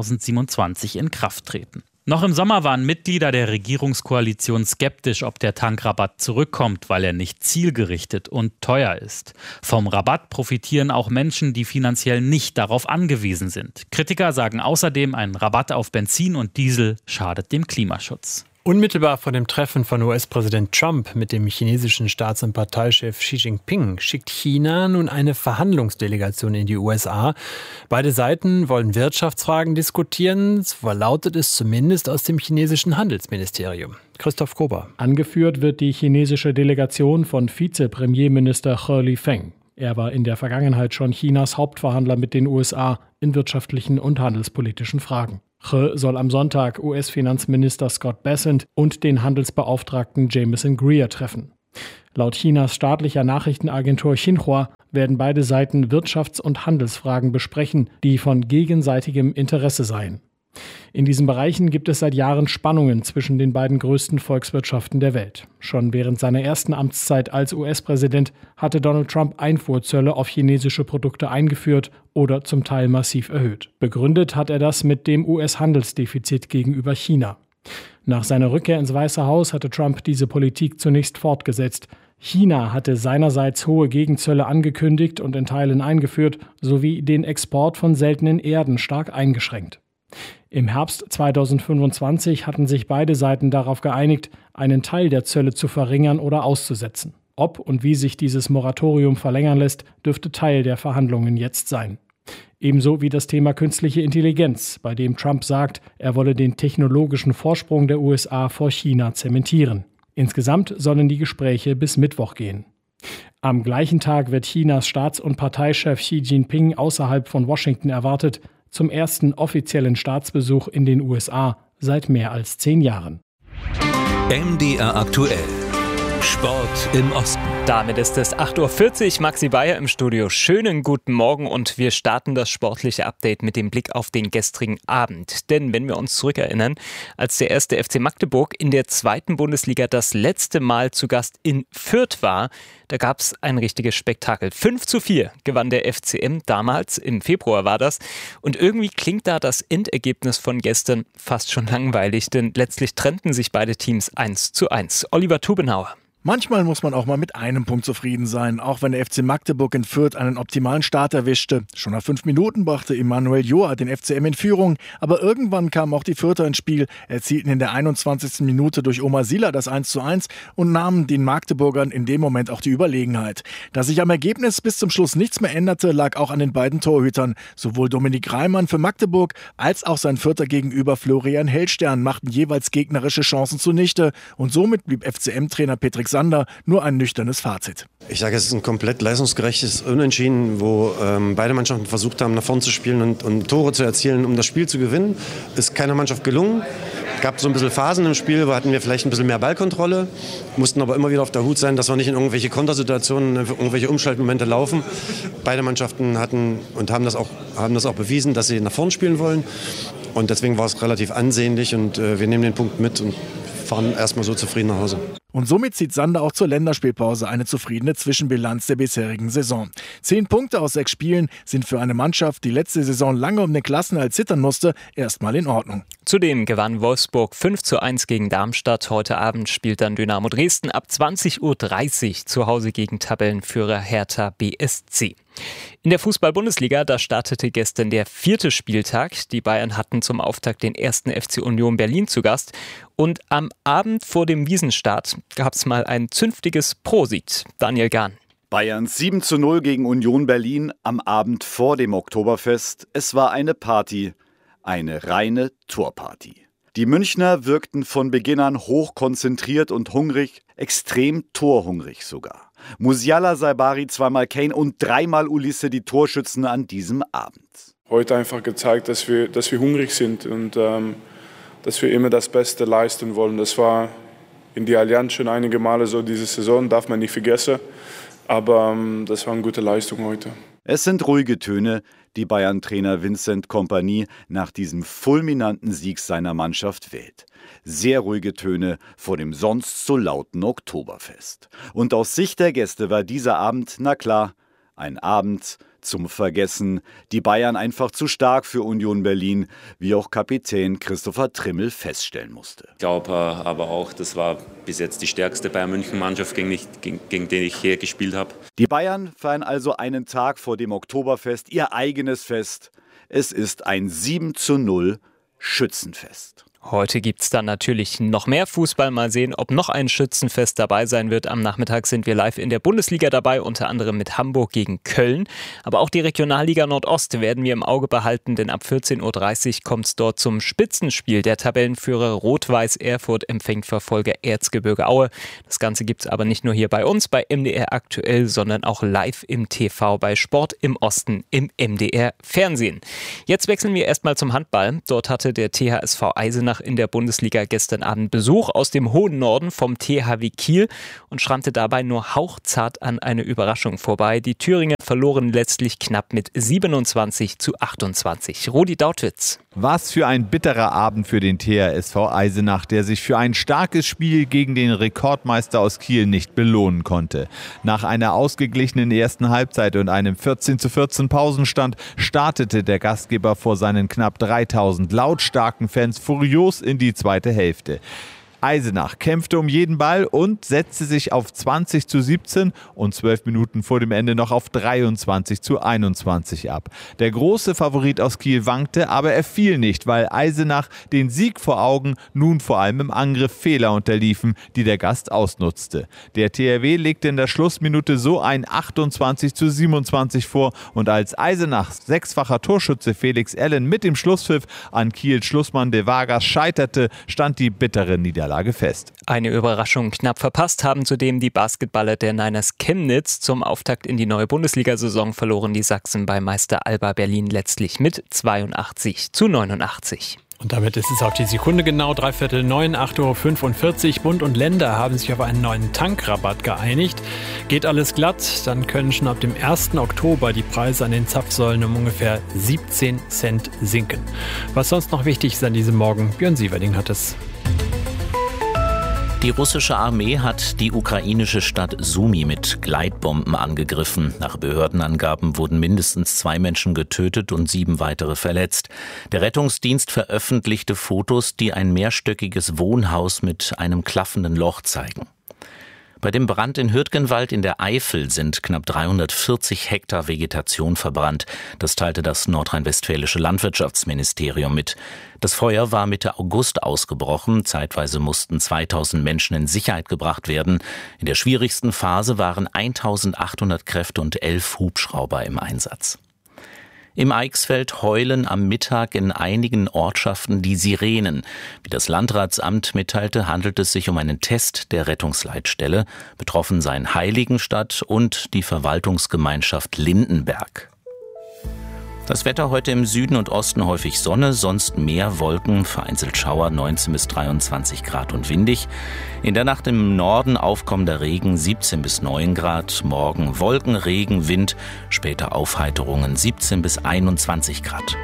2027 in Kraft treten. Noch im Sommer waren Mitglieder der Regierungskoalition skeptisch, ob der Tankrabatt zurückkommt, weil er nicht zielgerichtet und teuer ist. Vom Rabatt profitieren auch Menschen, die finanziell nicht darauf angewiesen sind. Kritiker sagen außerdem, ein Rabatt auf Benzin und Diesel schadet dem Klimaschutz.
Unmittelbar vor dem Treffen von US-Präsident Trump mit dem chinesischen Staats- und Parteichef Xi Jinping schickt China nun eine Verhandlungsdelegation in die USA. Beide Seiten wollen Wirtschaftsfragen diskutieren, so verlautet es zumindest aus dem chinesischen Handelsministerium. Christoph Kober.
Angeführt wird die chinesische Delegation von Vizepremierminister He Lifeng. Er war in der Vergangenheit schon Chinas Hauptverhandler mit den USA in wirtschaftlichen und handelspolitischen Fragen. He soll am Sonntag US-Finanzminister Scott Bessent und den Handelsbeauftragten Jameson Greer treffen. Laut Chinas staatlicher Nachrichtenagentur Xinhua werden beide Seiten Wirtschafts- und Handelsfragen besprechen, die von gegenseitigem Interesse seien. In diesen Bereichen gibt es seit Jahren Spannungen zwischen den beiden größten Volkswirtschaften der Welt. Schon während seiner ersten Amtszeit als US-Präsident hatte Donald Trump Einfuhrzölle auf chinesische Produkte eingeführt oder zum Teil massiv erhöht. Begründet hat er das mit dem US-Handelsdefizit gegenüber China. Nach seiner Rückkehr ins Weiße Haus hatte Trump diese Politik zunächst fortgesetzt. China hatte seinerseits hohe Gegenzölle angekündigt und in Teilen eingeführt, sowie den Export von seltenen Erden stark eingeschränkt. Im Herbst 2025 hatten sich beide Seiten darauf geeinigt, einen Teil der Zölle zu verringern oder auszusetzen. Ob und wie sich dieses Moratorium verlängern lässt, dürfte Teil der Verhandlungen jetzt sein. Ebenso wie das Thema künstliche Intelligenz, bei dem Trump sagt, er wolle den technologischen Vorsprung der USA vor China zementieren. Insgesamt sollen die Gespräche bis Mittwoch gehen. Am gleichen Tag wird Chinas Staats- und Parteichef Xi Jinping außerhalb von Washington erwartet, zum ersten offiziellen Staatsbesuch in den USA seit mehr als 10 Jahren.
MDR aktuell. Sport im Osten.
Damit ist es 8.40 Uhr, Maxi Bayer im Studio. Schönen guten Morgen und wir starten das sportliche Update mit dem Blick auf den gestrigen Abend. Denn wenn wir uns zurückerinnern, als der erste FC Magdeburg in der 2. Bundesliga das letzte Mal zu Gast in Fürth war, da gab es ein richtiges Spektakel. 5:4 gewann der FCM damals, im Februar war das. Und irgendwie klingt da das Endergebnis von gestern fast schon langweilig, denn letztlich trennten sich beide Teams 1:1. Oliver Tubenhauer.
Manchmal muss man auch mal mit einem Punkt zufrieden sein, auch wenn der FC Magdeburg in Fürth einen optimalen Start erwischte. Schon nach 5 Minuten brachte Emanuel Joa den FCM in Führung, aber irgendwann kamen auch die Fürther ins Spiel, erzielten in der 21. Minute durch Omar Sila das 1:1 und nahmen den Magdeburgern in dem Moment auch die Überlegenheit. Dass sich am Ergebnis bis zum Schluss nichts mehr änderte, lag auch an den beiden Torhütern. Sowohl Dominik Reimann für Magdeburg als auch sein Fürther Gegenüber Florian Hellstern machten jeweils gegnerische Chancen zunichte und somit blieb FCM-Trainer Patrick Sander nur ein nüchternes Fazit.
Ich sage, es ist ein komplett leistungsgerechtes Unentschieden, wo beide Mannschaften versucht haben, nach vorn zu spielen und Tore zu erzielen, um das Spiel zu gewinnen. Ist keiner Mannschaft gelungen. Es gab so ein bisschen Phasen im Spiel, wo hatten wir vielleicht ein bisschen mehr Ballkontrolle, mussten aber immer wieder auf der Hut sein, dass wir nicht in irgendwelche Kontersituationen, in irgendwelche Umschaltmomente laufen. Beide Mannschaften hatten und haben das auch bewiesen, dass sie nach vorn spielen wollen. Und deswegen war es relativ ansehnlich und wir nehmen den Punkt mit und fahren erstmal so zufrieden nach Hause.
Und somit zieht Sander auch zur Länderspielpause eine zufriedene Zwischenbilanz der bisherigen Saison. 10 Punkte aus 6 Spielen sind für eine Mannschaft, die letzte Saison lange um den Klassenerhalt zittern musste, erstmal in Ordnung.
Zudem gewann Wolfsburg 5:1 gegen Darmstadt. Heute Abend spielt dann Dynamo Dresden ab 20:30 Uhr zu Hause gegen Tabellenführer Hertha BSC. In der Fußball-Bundesliga, da startete gestern der 4. Spieltag. Die Bayern hatten zum Auftakt den 1. FC Union Berlin zu Gast. Und am Abend vor dem Wiesenstart gab es mal ein zünftiges Prosit. Daniel Gahn.
Bayerns 7:0 gegen Union Berlin am Abend vor dem Oktoberfest. Es war eine Party, eine reine Torparty. Die Münchner wirkten von Beginn an hochkonzentriert und hungrig, extrem torhungrig sogar. Musiala, Saibari, 2-mal Kane und 3-mal Ulisse die Torschützen an diesem Abend.
Heute einfach gezeigt, dass wir hungrig sind und dass wir immer das Beste leisten wollen. Das war in die Allianz schon einige Male so diese Saison, darf man nicht vergessen. Aber das war eine gute Leistung heute.
Es sind ruhige Töne, die Bayern-Trainer Vincent Kompany nach diesem fulminanten Sieg seiner Mannschaft wählt. Sehr ruhige Töne vor dem sonst so lauten Oktoberfest. Und aus Sicht der Gäste war dieser Abend, na klar, ein Abend zum Vergessen. Die Bayern einfach zu stark für Union Berlin, wie auch Kapitän Christopher Trimmel feststellen musste.
Ich glaube aber auch, das war bis jetzt die stärkste Bayern-München-Mannschaft, gegen die ich hier gespielt habe.
Die Bayern feiern also einen Tag vor dem Oktoberfest ihr eigenes Fest. Es ist ein 7:0 Schützenfest.
Heute gibt es dann natürlich noch mehr Fußball. Mal sehen, ob noch ein Schützenfest dabei sein wird. Am Nachmittag sind wir live in der Bundesliga dabei, unter anderem mit Hamburg gegen Köln. Aber auch die Regionalliga Nordost werden wir im Auge behalten, denn ab 14.30 Uhr kommt es dort zum Spitzenspiel. Der Tabellenführer Rot-Weiß Erfurt empfängt Verfolger Erzgebirge Aue. Das Ganze gibt es aber nicht nur hier bei uns, bei MDR aktuell, sondern auch live im TV bei Sport im Osten im MDR Fernsehen. Jetzt wechseln wir erstmal zum Handball. Dort hatte der THSV Eisenach in der Bundesliga gestern Abend Besuch aus dem hohen Norden vom THW Kiel und schrammte dabei nur hauchzart an eine Überraschung vorbei. Die Thüringer verloren letztlich knapp mit 27:28. Rudi Dautwitz.
Was für ein bitterer Abend für den THSV Eisenach, der sich für ein starkes Spiel gegen den Rekordmeister aus Kiel nicht belohnen konnte. Nach einer ausgeglichenen ersten Halbzeit und einem 14:14 Pausenstand startete der Gastgeber vor seinen knapp 3000 lautstarken Fans furios in die zweite Hälfte. Eisenach kämpfte um jeden Ball und setzte sich auf 20:17 und 12 Minuten vor dem Ende noch auf 23:21 ab. Der große Favorit aus Kiel wankte, aber er fiel nicht, weil Eisenach den Sieg vor Augen nun vor allem im Angriff Fehler unterliefen, die der Gast ausnutzte. Der THW legte in der Schlussminute so ein 28:27 vor und als Eisenachs sechsfacher Torschütze Felix Allen mit dem Schlusspfiff an Kiels Schlussmann De Vargas scheiterte, stand die bittere Niederlage fest.
Eine Überraschung knapp verpasst haben zudem die Basketballer der Niners Chemnitz. Zum Auftakt in die neue Bundesliga-Saison verloren die Sachsen bei Meister Alba Berlin letztlich mit 82:89.
Und damit ist es auf die Sekunde genau 8:45 8:45 Uhr. Bund und Länder haben sich auf einen neuen Tankrabatt geeinigt. Geht alles glatt, dann können schon ab dem 1. Oktober die Preise an den Zapfsäulen um ungefähr 17 Cent sinken. Was sonst noch wichtig ist an diesem Morgen, Björn Sieverding hat es.
Die russische Armee hat die ukrainische Stadt Sumy mit Gleitbomben angegriffen. Nach Behördenangaben wurden mindestens 2 Menschen getötet und 7 weitere verletzt. Der Rettungsdienst veröffentlichte Fotos, die ein mehrstöckiges Wohnhaus mit einem klaffenden Loch zeigen. Bei dem Brand in Hürtgenwald in der Eifel sind knapp 340 Hektar Vegetation verbrannt. Das teilte das nordrhein-westfälische Landwirtschaftsministerium mit. Das Feuer war Mitte August ausgebrochen. Zeitweise mussten 2000 Menschen in Sicherheit gebracht werden. In der schwierigsten Phase waren 1800 Kräfte und 11 Hubschrauber im Einsatz. Im Eichsfeld heulen am Mittag in einigen Ortschaften die Sirenen. Wie das Landratsamt mitteilte, handelt es sich um einen Test der Rettungsleitstelle. Betroffen seien Heiligenstadt und die Verwaltungsgemeinschaft Lindenberg. Das Wetter heute im Süden und Osten häufig Sonne, sonst mehr Wolken, vereinzelt Schauer, 19 bis 23 Grad und windig. In der Nacht im Norden aufkommender Regen, 17 bis 9 Grad. Morgen Wolken, Regen, Wind, später Aufheiterungen, 17 bis 21 Grad.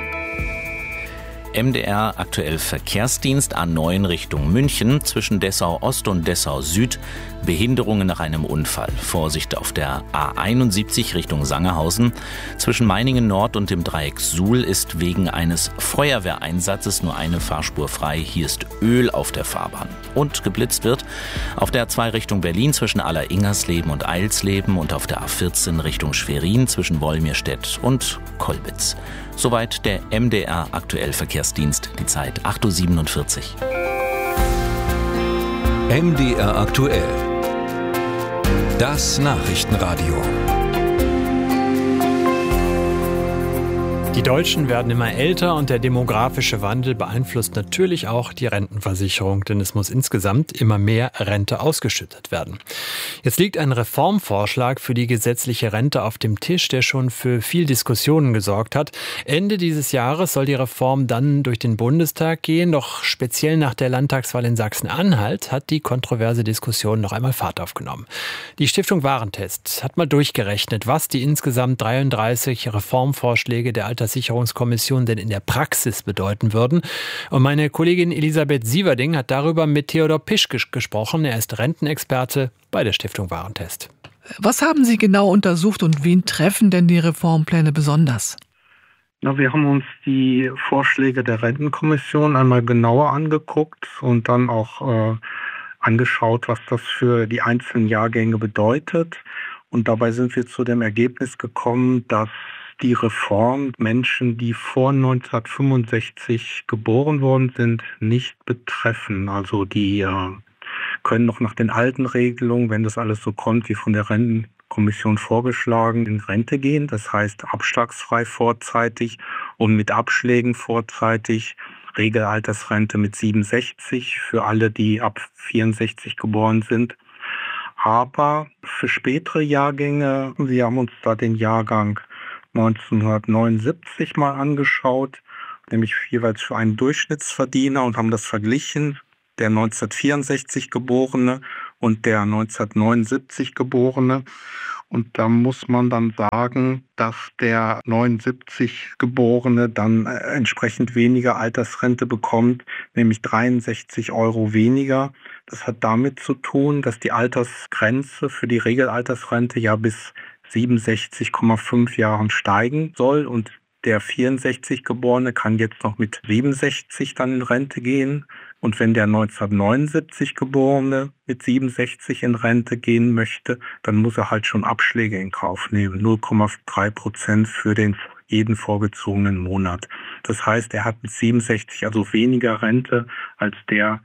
MDR aktuell Verkehrsdienst A9 Richtung München, zwischen Dessau Ost und Dessau Süd, Behinderungen nach einem Unfall. Vorsicht auf der A71 Richtung Sangerhausen. Zwischen Meiningen Nord und dem Dreieck Suhl ist wegen eines Feuerwehreinsatzes nur eine Fahrspur frei. Hier ist Öl auf der Fahrbahn. Und geblitzt wird auf der A2 Richtung Berlin zwischen Aller-Ingersleben und Eilsleben und auf der A14 Richtung Schwerin zwischen Wolmirstedt und Kolbitz. Soweit der MDR aktuell Verkehrsdienst, die Zeit 8:47 Uhr.
MDR aktuell. Das Nachrichtenradio.
Die Deutschen werden immer älter und der demografische Wandel beeinflusst natürlich auch die Rentenversicherung, denn es muss insgesamt immer mehr Rente ausgeschüttet werden. Jetzt liegt ein Reformvorschlag für die gesetzliche Rente auf dem Tisch, der schon für viel Diskussionen gesorgt hat. Ende dieses Jahres soll die Reform dann durch den Bundestag gehen, doch speziell nach der Landtagswahl in Sachsen-Anhalt hat die kontroverse Diskussion noch einmal Fahrt aufgenommen. Die Stiftung Warentest hat mal durchgerechnet, was die insgesamt 33 Reformvorschläge der Alterssicherungskommission denn in der Praxis bedeuten würden. Und meine Kollegin Elisabeth Sieverding hat darüber mit Theodor Pisch gesprochen. Er ist Rentenexperte bei der Stiftung Warentest.
Was haben Sie genau untersucht und wen treffen denn die Reformpläne besonders?
Wir haben uns die Vorschläge der Rentenkommission einmal genauer angeguckt und dann auch angeschaut, was das für die einzelnen Jahrgänge bedeutet. Und dabei sind wir zu dem Ergebnis gekommen, dass die Reform Menschen, die vor 1965 geboren worden sind, nicht betreffen. Also die können noch nach den alten Regelungen, wenn das alles so kommt wie von der Rentenkommission vorgeschlagen, in Rente gehen. Das heißt abschlagsfrei vorzeitig und mit Abschlägen vorzeitig. Regelaltersrente mit 67 für alle, die ab 64 geboren sind. Aber für spätere Jahrgänge, wir haben uns da den Jahrgang 1979 mal angeschaut, nämlich jeweils für einen Durchschnittsverdiener und haben das verglichen, der 1964 Geborene und der 1979 Geborene. Und da muss man dann sagen, dass der 79 Geborene dann entsprechend weniger Altersrente bekommt, nämlich 63 € weniger. Das hat damit zu tun, dass die Altersgrenze für die Regelaltersrente ja bis 67,5 Jahren steigen soll und der 64 Geborene kann jetzt noch mit 67 dann in Rente gehen. Und wenn der 1979 Geborene mit 67 in Rente gehen möchte, dann muss er halt schon Abschläge in Kauf nehmen. 0,3% für jeden vorgezogenen Monat. Das heißt, er hat mit 67 also weniger Rente als der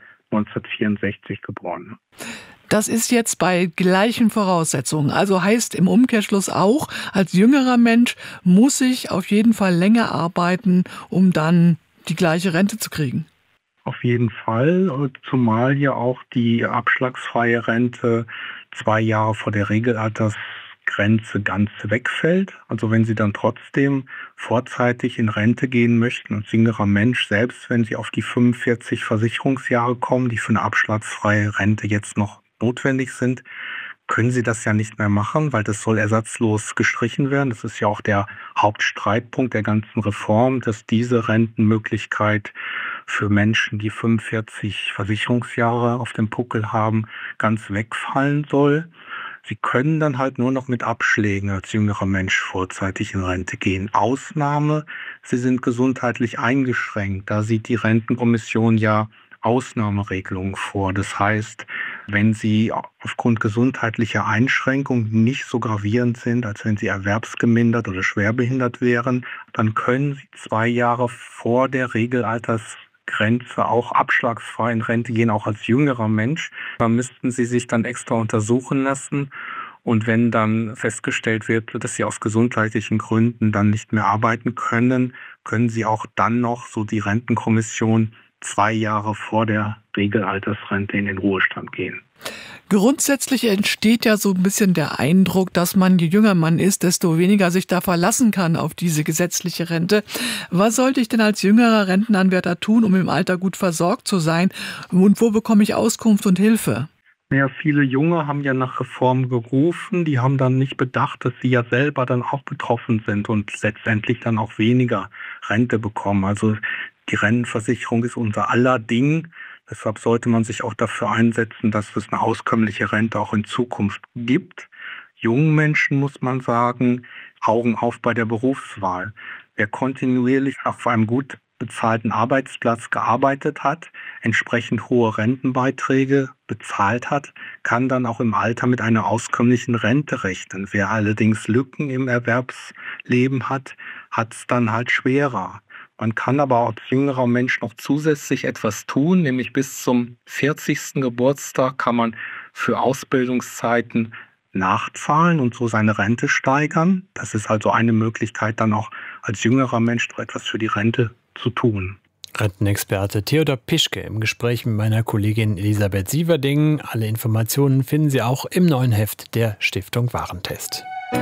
1964 Geborene.
Das ist jetzt bei gleichen Voraussetzungen. Also heißt im Umkehrschluss auch, als jüngerer Mensch muss ich auf jeden Fall länger arbeiten, um dann die gleiche Rente zu kriegen.
Auf jeden Fall, zumal ja auch die abschlagsfreie Rente 2 Jahre vor der Regelaltersgrenze ganz wegfällt. Also wenn Sie dann trotzdem vorzeitig in Rente gehen möchten als jüngerer Mensch, selbst wenn Sie auf die 45 Versicherungsjahre kommen, die für eine abschlagsfreie Rente jetzt noch notwendig sind, können Sie das ja nicht mehr machen, weil das soll ersatzlos gestrichen werden. Das ist ja auch der Hauptstreitpunkt der ganzen Reform, dass diese Rentenmöglichkeit für Menschen, die 45 Versicherungsjahre auf dem Puckel haben, ganz wegfallen soll. Sie können dann halt nur noch mit Abschlägen als jüngerer Mensch vorzeitig in Rente gehen. Ausnahme, Sie sind gesundheitlich eingeschränkt. Da sieht die Rentenkommission ja Ausnahmeregelungen vor. Das heißt, wenn Sie aufgrund gesundheitlicher Einschränkungen nicht so gravierend sind, als wenn Sie erwerbsgemindert oder schwerbehindert wären, dann können Sie 2 Jahre vor der Regelaltersgrenze auch abschlagsfrei in Rente gehen, auch als jüngerer Mensch. Da müssten Sie sich dann extra untersuchen lassen. Und wenn dann festgestellt wird, dass Sie aus gesundheitlichen Gründen dann nicht mehr arbeiten können, können Sie auch dann noch, so die Rentenkommission, 2 Jahre vor der Regelaltersrente in den Ruhestand gehen.
Grundsätzlich entsteht ja so ein bisschen der Eindruck, dass man, je jünger man ist, desto weniger sich da verlassen kann auf diese gesetzliche Rente. Was sollte ich denn als jüngerer Rentenanwärter tun, um im Alter gut versorgt zu sein? Und wo bekomme ich Auskunft und Hilfe?
Ja, viele Junge haben ja nach Reform gerufen, die haben dann nicht bedacht, dass sie ja selber dann auch betroffen sind und letztendlich dann auch weniger Rente bekommen. Also die Rentenversicherung ist unser aller Ding. Deshalb sollte man sich auch dafür einsetzen, dass es eine auskömmliche Rente auch in Zukunft gibt. Jungen Menschen, muss man sagen, Augen auf bei der Berufswahl. Wer kontinuierlich auf einem gut bezahlten Arbeitsplatz gearbeitet hat, entsprechend hohe Rentenbeiträge bezahlt hat, kann dann auch im Alter mit einer auskömmlichen Rente rechnen. Wer allerdings Lücken im Erwerbsleben hat, hat es dann halt schwerer. Man kann aber als jüngerer Mensch noch zusätzlich etwas tun, nämlich bis zum 40. Geburtstag kann man für Ausbildungszeiten nachzahlen und so seine Rente steigern. Das ist also eine Möglichkeit, dann auch als jüngerer Mensch noch etwas für die Rente zu tun.
Rentenexperte Theodor Pischke im Gespräch mit meiner Kollegin Elisabeth Sieverding. Alle Informationen finden Sie auch im neuen Heft der Stiftung Warentest.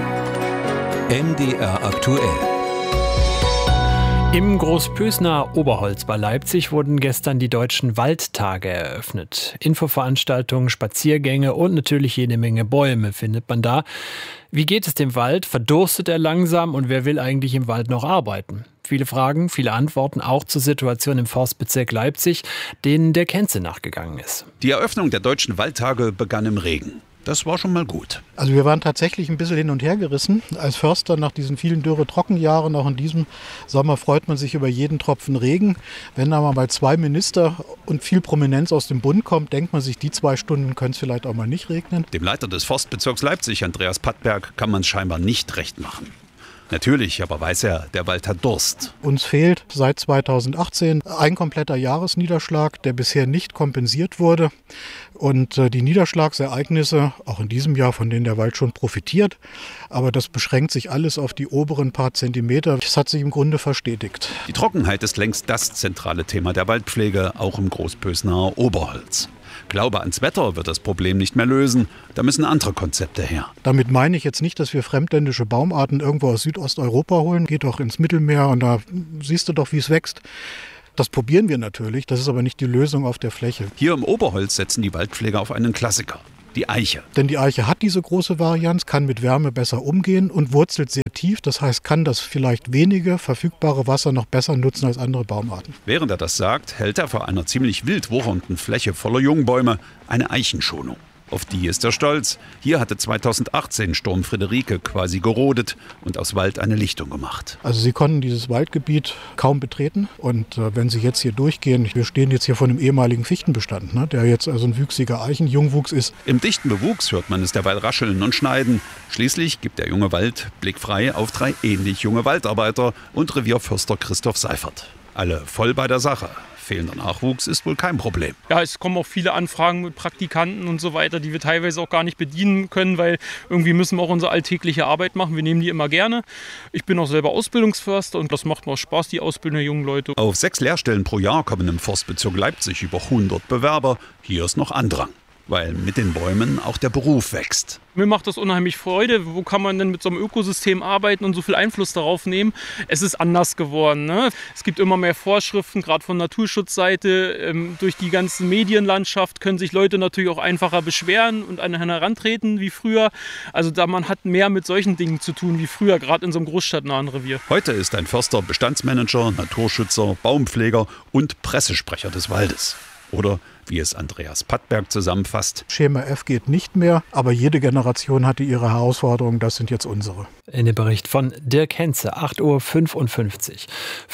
MDR aktuell.
Im Großpösner Oberholz bei Leipzig wurden gestern die Deutschen Waldtage eröffnet. Infoveranstaltungen, Spaziergänge und natürlich jede Menge Bäume findet man da. Wie geht es dem Wald? Verdurstet er langsam und wer will eigentlich im Wald noch arbeiten? Viele Fragen, viele Antworten auch zur Situation im Forstbezirk Leipzig, denen der Kenze nachgegangen ist.
Die Eröffnung der Deutschen Waldtage begann im Regen. Das war schon mal gut.
Also wir waren tatsächlich ein bisschen hin und her gerissen. Als Förster nach diesen vielen Dürre-Trockenjahren, auch in diesem Sommer, freut man sich über jeden Tropfen Regen. Wenn da mal bei 2 Minister und viel Prominenz aus dem Bund kommt, denkt man sich, die 2 Stunden können es vielleicht auch mal nicht regnen.
Dem Leiter des Forstbezirks Leipzig, Andreas Pattberg, kann man es scheinbar nicht recht machen. Natürlich, aber weiß er, der Wald hat Durst.
Uns fehlt seit 2018 ein kompletter Jahresniederschlag, der bisher nicht kompensiert wurde. Und die Niederschlagsereignisse, auch in diesem Jahr, von denen der Wald schon profitiert, aber das beschränkt sich alles auf die oberen paar Zentimeter. Das hat sich im Grunde verstetigt.
Die Trockenheit ist längst das zentrale Thema der Waldpflege, auch im Großpösnaer Oberholz. Glaube ans Wetter wird das Problem nicht mehr lösen. Da müssen andere Konzepte her.
Damit meine ich jetzt nicht, dass wir fremdländische Baumarten irgendwo aus Südosteuropa holen. Geht doch ins Mittelmeer und da siehst du doch, wie es wächst. Das probieren wir natürlich, das ist aber nicht die Lösung auf der Fläche.
Hier im Oberholz setzen die Waldpfleger auf einen Klassiker, die Eiche.
Denn die Eiche hat diese große Varianz, kann mit Wärme besser umgehen und wurzelt sehr tief. Das heißt, kann das vielleicht wenige verfügbare Wasser noch besser nutzen als andere Baumarten.
Während er das sagt, hält er vor einer ziemlich wild wuchernden Fläche voller Jungbäume eine Eichenschonung. Auf die ist er stolz. Hier hatte 2018 Sturm Friederike quasi gerodet und aus Wald eine Lichtung gemacht.
Also Sie konnten dieses Waldgebiet kaum betreten. Und wenn Sie jetzt hier durchgehen, wir stehen jetzt hier vor einem ehemaligen Fichtenbestand, ne, der jetzt also ein wüchsiger Eichenjungwuchs ist.
Im dichten Bewuchs hört man es derweil rascheln und schneiden. Schließlich gibt der junge Wald blickfrei auf 3 ähnlich junge Waldarbeiter und Revierförster Christoph Seifert. Alle voll bei der Sache. Fehlender Nachwuchs ist wohl kein Problem.
Ja, es kommen auch viele Anfragen mit Praktikanten und so weiter, die wir teilweise auch gar nicht bedienen können, weil irgendwie müssen wir auch unsere alltägliche Arbeit machen. Wir nehmen die immer gerne. Ich bin auch selber Ausbildungsförster und das macht mir auch Spaß, die Ausbildung der jungen Leute.
Auf 6 Lehrstellen pro Jahr kommen im Forstbezirk Leipzig über 100 Bewerber. Hier ist noch Andrang, weil mit den Bäumen auch der Beruf wächst.
Mir macht das unheimlich Freude. Wo kann man denn mit so einem Ökosystem arbeiten und so viel Einfluss darauf nehmen? Es ist anders geworden, ne? Es gibt immer mehr Vorschriften, gerade von Naturschutzseite. Durch die ganze Medienlandschaft können sich Leute natürlich auch einfacher beschweren und an einen herantreten wie früher. Also man hat mehr mit solchen Dingen zu tun wie früher, gerade in so einem großstadtnahen Revier.
Heute ist ein Förster Bestandsmanager, Naturschützer, Baumpfleger und Pressesprecher des Waldes. Oder wie es Andreas Pattberg zusammenfasst:
Schema F geht nicht mehr, aber jede Generation hatte ihre Herausforderungen, das sind jetzt unsere.
In dem Bericht von Dirk Henze, 8:55 Uhr.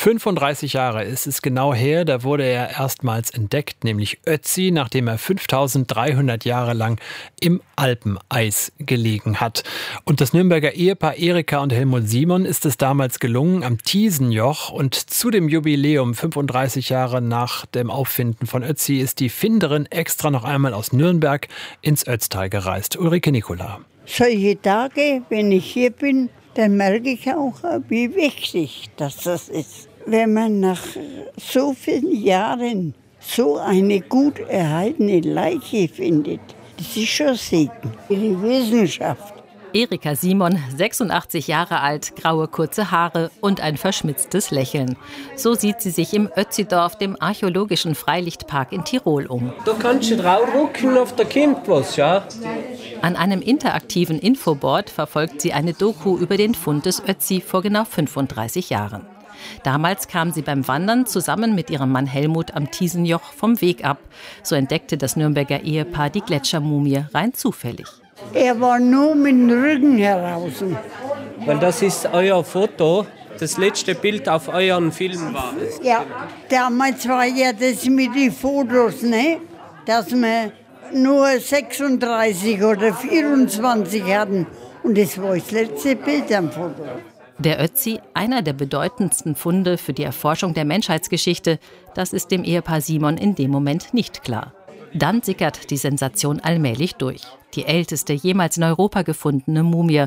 35 Jahre ist es genau her, da wurde er erstmals entdeckt, nämlich Ötzi, nachdem er 5300 Jahre lang im Alpeneis gelegen hat. Und das Nürnberger Ehepaar Erika und Helmut Simon ist es damals gelungen, am Thiesenjoch und zu dem Jubiläum 35 Jahre nach dem Auffinden von Ötzi ist die Finderin extra noch einmal aus Nürnberg ins Ötztal gereist. Ulrike Nikola.
Solche Tage, wenn ich hier bin, dann merke ich auch, wie wichtig das ist. Wenn man nach so vielen Jahren so eine gut erhaltene Leiche findet, das ist schon Segen für die Wissenschaft.
Erika Simon, 86 Jahre alt, graue kurze Haare und ein verschmitztes Lächeln. So sieht sie sich im Ötzidorf, dem archäologischen Freilichtpark in Tirol, um.
Da kannst du drauf rucken, auf der kommt was, ja.
An einem interaktiven Infoboard verfolgt sie eine Doku über den Fund des Ötzi vor genau 35 Jahren. Damals kam sie beim Wandern zusammen mit ihrem Mann Helmut am Thiesenjoch vom Weg ab. So entdeckte das Nürnberger Ehepaar die Gletschermumie rein zufällig.
Er war nur mit dem Rücken heraus.
Weil das ist euer Foto, das letzte Bild auf euren Film war.
Ja, damals war ja das mit den Fotos, ne? Dass wir nur 36 oder 24 hatten. Und das war das letzte Bild am Foto.
Der Ötzi, einer der bedeutendsten Funde für die Erforschung der Menschheitsgeschichte, das ist dem Ehepaar Simon in dem Moment nicht klar. Dann sickert die Sensation allmählich durch. Die älteste jemals in Europa gefundene Mumie,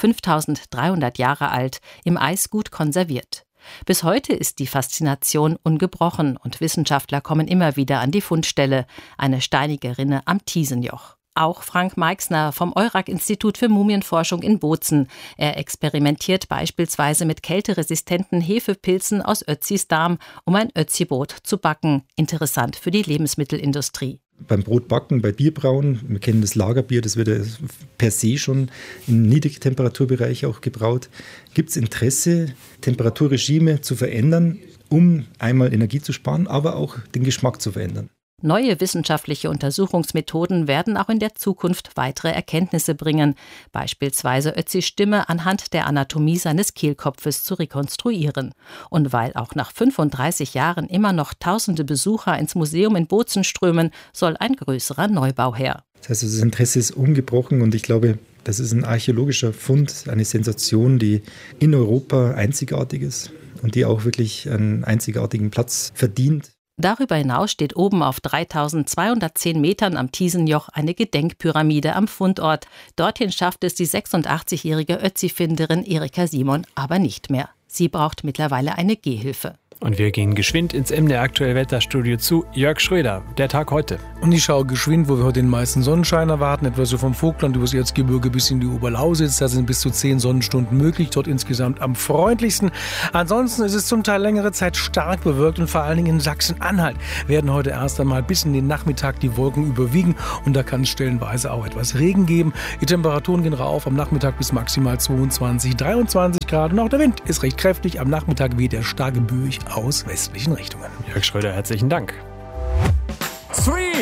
5300 Jahre alt, im Eis gut konserviert. Bis heute ist die Faszination ungebrochen und Wissenschaftler kommen immer wieder an die Fundstelle, eine steinige Rinne am Thiesenjoch. Auch Frank Meixner vom Eurac-Institut für Mumienforschung in Bozen. Er experimentiert beispielsweise mit kälteresistenten Hefepilzen aus Ötzis Darm, um ein Ötzi-Brot zu backen. Interessant für die Lebensmittelindustrie.
Beim Brotbacken, bei Bierbrauen, wir kennen das Lagerbier, das wird ja per se schon im Niedrigtemperaturbereich auch gebraut. Gibt es Interesse, Temperaturregime zu verändern, um einmal Energie zu sparen, aber auch den Geschmack zu verändern?
Neue wissenschaftliche Untersuchungsmethoden werden auch in der Zukunft weitere Erkenntnisse bringen, beispielsweise Ötzis Stimme anhand der Anatomie seines Kehlkopfes zu rekonstruieren. Und weil auch nach 35 Jahren immer noch tausende Besucher ins Museum in Bozen strömen, soll ein größerer Neubau her.
Das heißt, das Interesse ist ungebrochen und ich glaube, Das ist ein archäologischer Fund, eine Sensation, die in Europa einzigartig ist und die auch wirklich einen einzigartigen Platz verdient.
Darüber hinaus steht oben auf 3210 Metern am Thiesenjoch eine Gedenkpyramide am Fundort. Dorthin schafft es die 86-jährige Ötzi-Finderin Erika Simon aber nicht mehr. Sie braucht mittlerweile eine Gehhilfe.
Und wir gehen geschwind ins MDR Aktuell Wetterstudio zu Jörg Schröder. Der Tag heute.
Und ich schaue geschwind, wo wir heute den meisten Sonnenschein erwarten, etwa so vom Vogtland übers Erzgebirge bis in die Oberlausitz. Da sind bis zu 10 Sonnenstunden möglich, dort insgesamt am freundlichsten. Ansonsten ist es zum Teil längere Zeit stark bewölkt und vor allen Dingen in Sachsen-Anhalt werden heute erst einmal bis in den Nachmittag die Wolken überwiegen und da kann es stellenweise auch etwas Regen geben. Die Temperaturen gehen rauf am Nachmittag bis maximal 22, 23 Grad und auch der Wind ist recht kräftig. Am Nachmittag weht er stark gebügig aus westlichen Richtungen.
Jörg Schröder, herzlichen Dank.
3,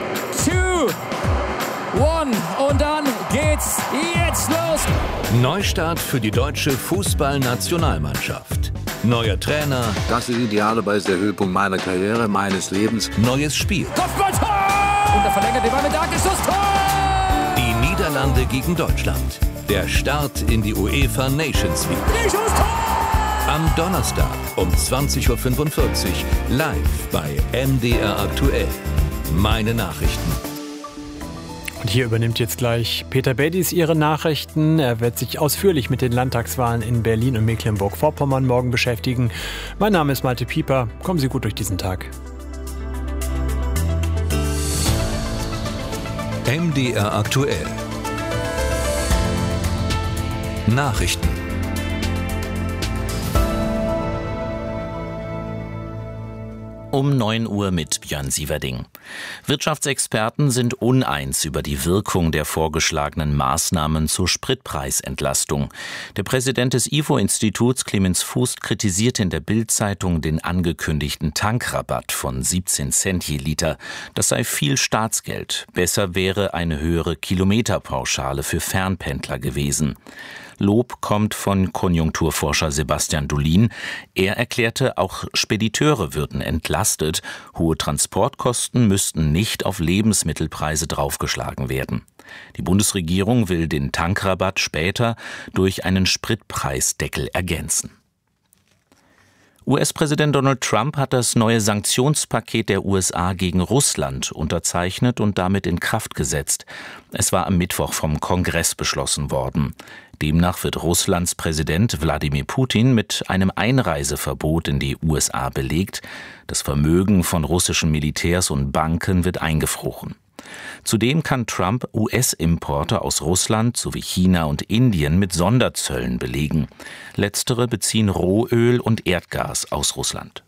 2, 1 und dann geht's jetzt los.
Neustart für die deutsche Fußballnationalmannschaft. Neuer Trainer.
Das ist idealerweise der Höhepunkt meiner Karriere, meines Lebens.
Neues Spiel.
Kopfballtor! Und er verlängert den Ball mit Dankeschluss. Tor!
Die Niederlande gegen Deutschland. Der Start in die UEFA Nations League. Am Donnerstag um 20.45 Uhr live bei MDR Aktuell. Meine Nachrichten.
Und hier übernimmt jetzt gleich Peter Bedis Ihre Nachrichten. Er wird sich ausführlich mit den Landtagswahlen in Berlin und Mecklenburg-Vorpommern morgen beschäftigen. Mein Name ist Malte Pieper. Kommen Sie gut durch diesen Tag.
MDR Aktuell. Nachrichten.
Um 9 Uhr mit Björn Sieverding. Wirtschaftsexperten sind uneins über die Wirkung der vorgeschlagenen Maßnahmen zur Spritpreisentlastung. Der Präsident des IFO-Instituts, Clemens Fuß, kritisierte in der Bild-Zeitung den angekündigten Tankrabatt von 17 Cent je Liter. Das sei viel Staatsgeld. Besser wäre eine höhere Kilometerpauschale für Fernpendler gewesen. Lob kommt von Konjunkturforscher Sebastian Dolin. Er erklärte, auch Spediteure würden entlastet. Hohe Transportkosten müssten nicht auf Lebensmittelpreise draufgeschlagen werden. Die Bundesregierung will den Tankrabatt später durch einen Spritpreisdeckel ergänzen. US-Präsident Donald Trump hat das neue Sanktionspaket der USA gegen Russland unterzeichnet und damit in Kraft gesetzt. Es war am Mittwoch vom Kongress beschlossen worden. Demnach wird Russlands Präsident Wladimir Putin mit einem Einreiseverbot in die USA belegt. Das Vermögen von russischen Militärs und Banken wird eingefroren. Zudem kann Trump US-Importe aus Russland sowie China und Indien mit Sonderzöllen belegen. Letztere beziehen Rohöl und Erdgas aus Russland.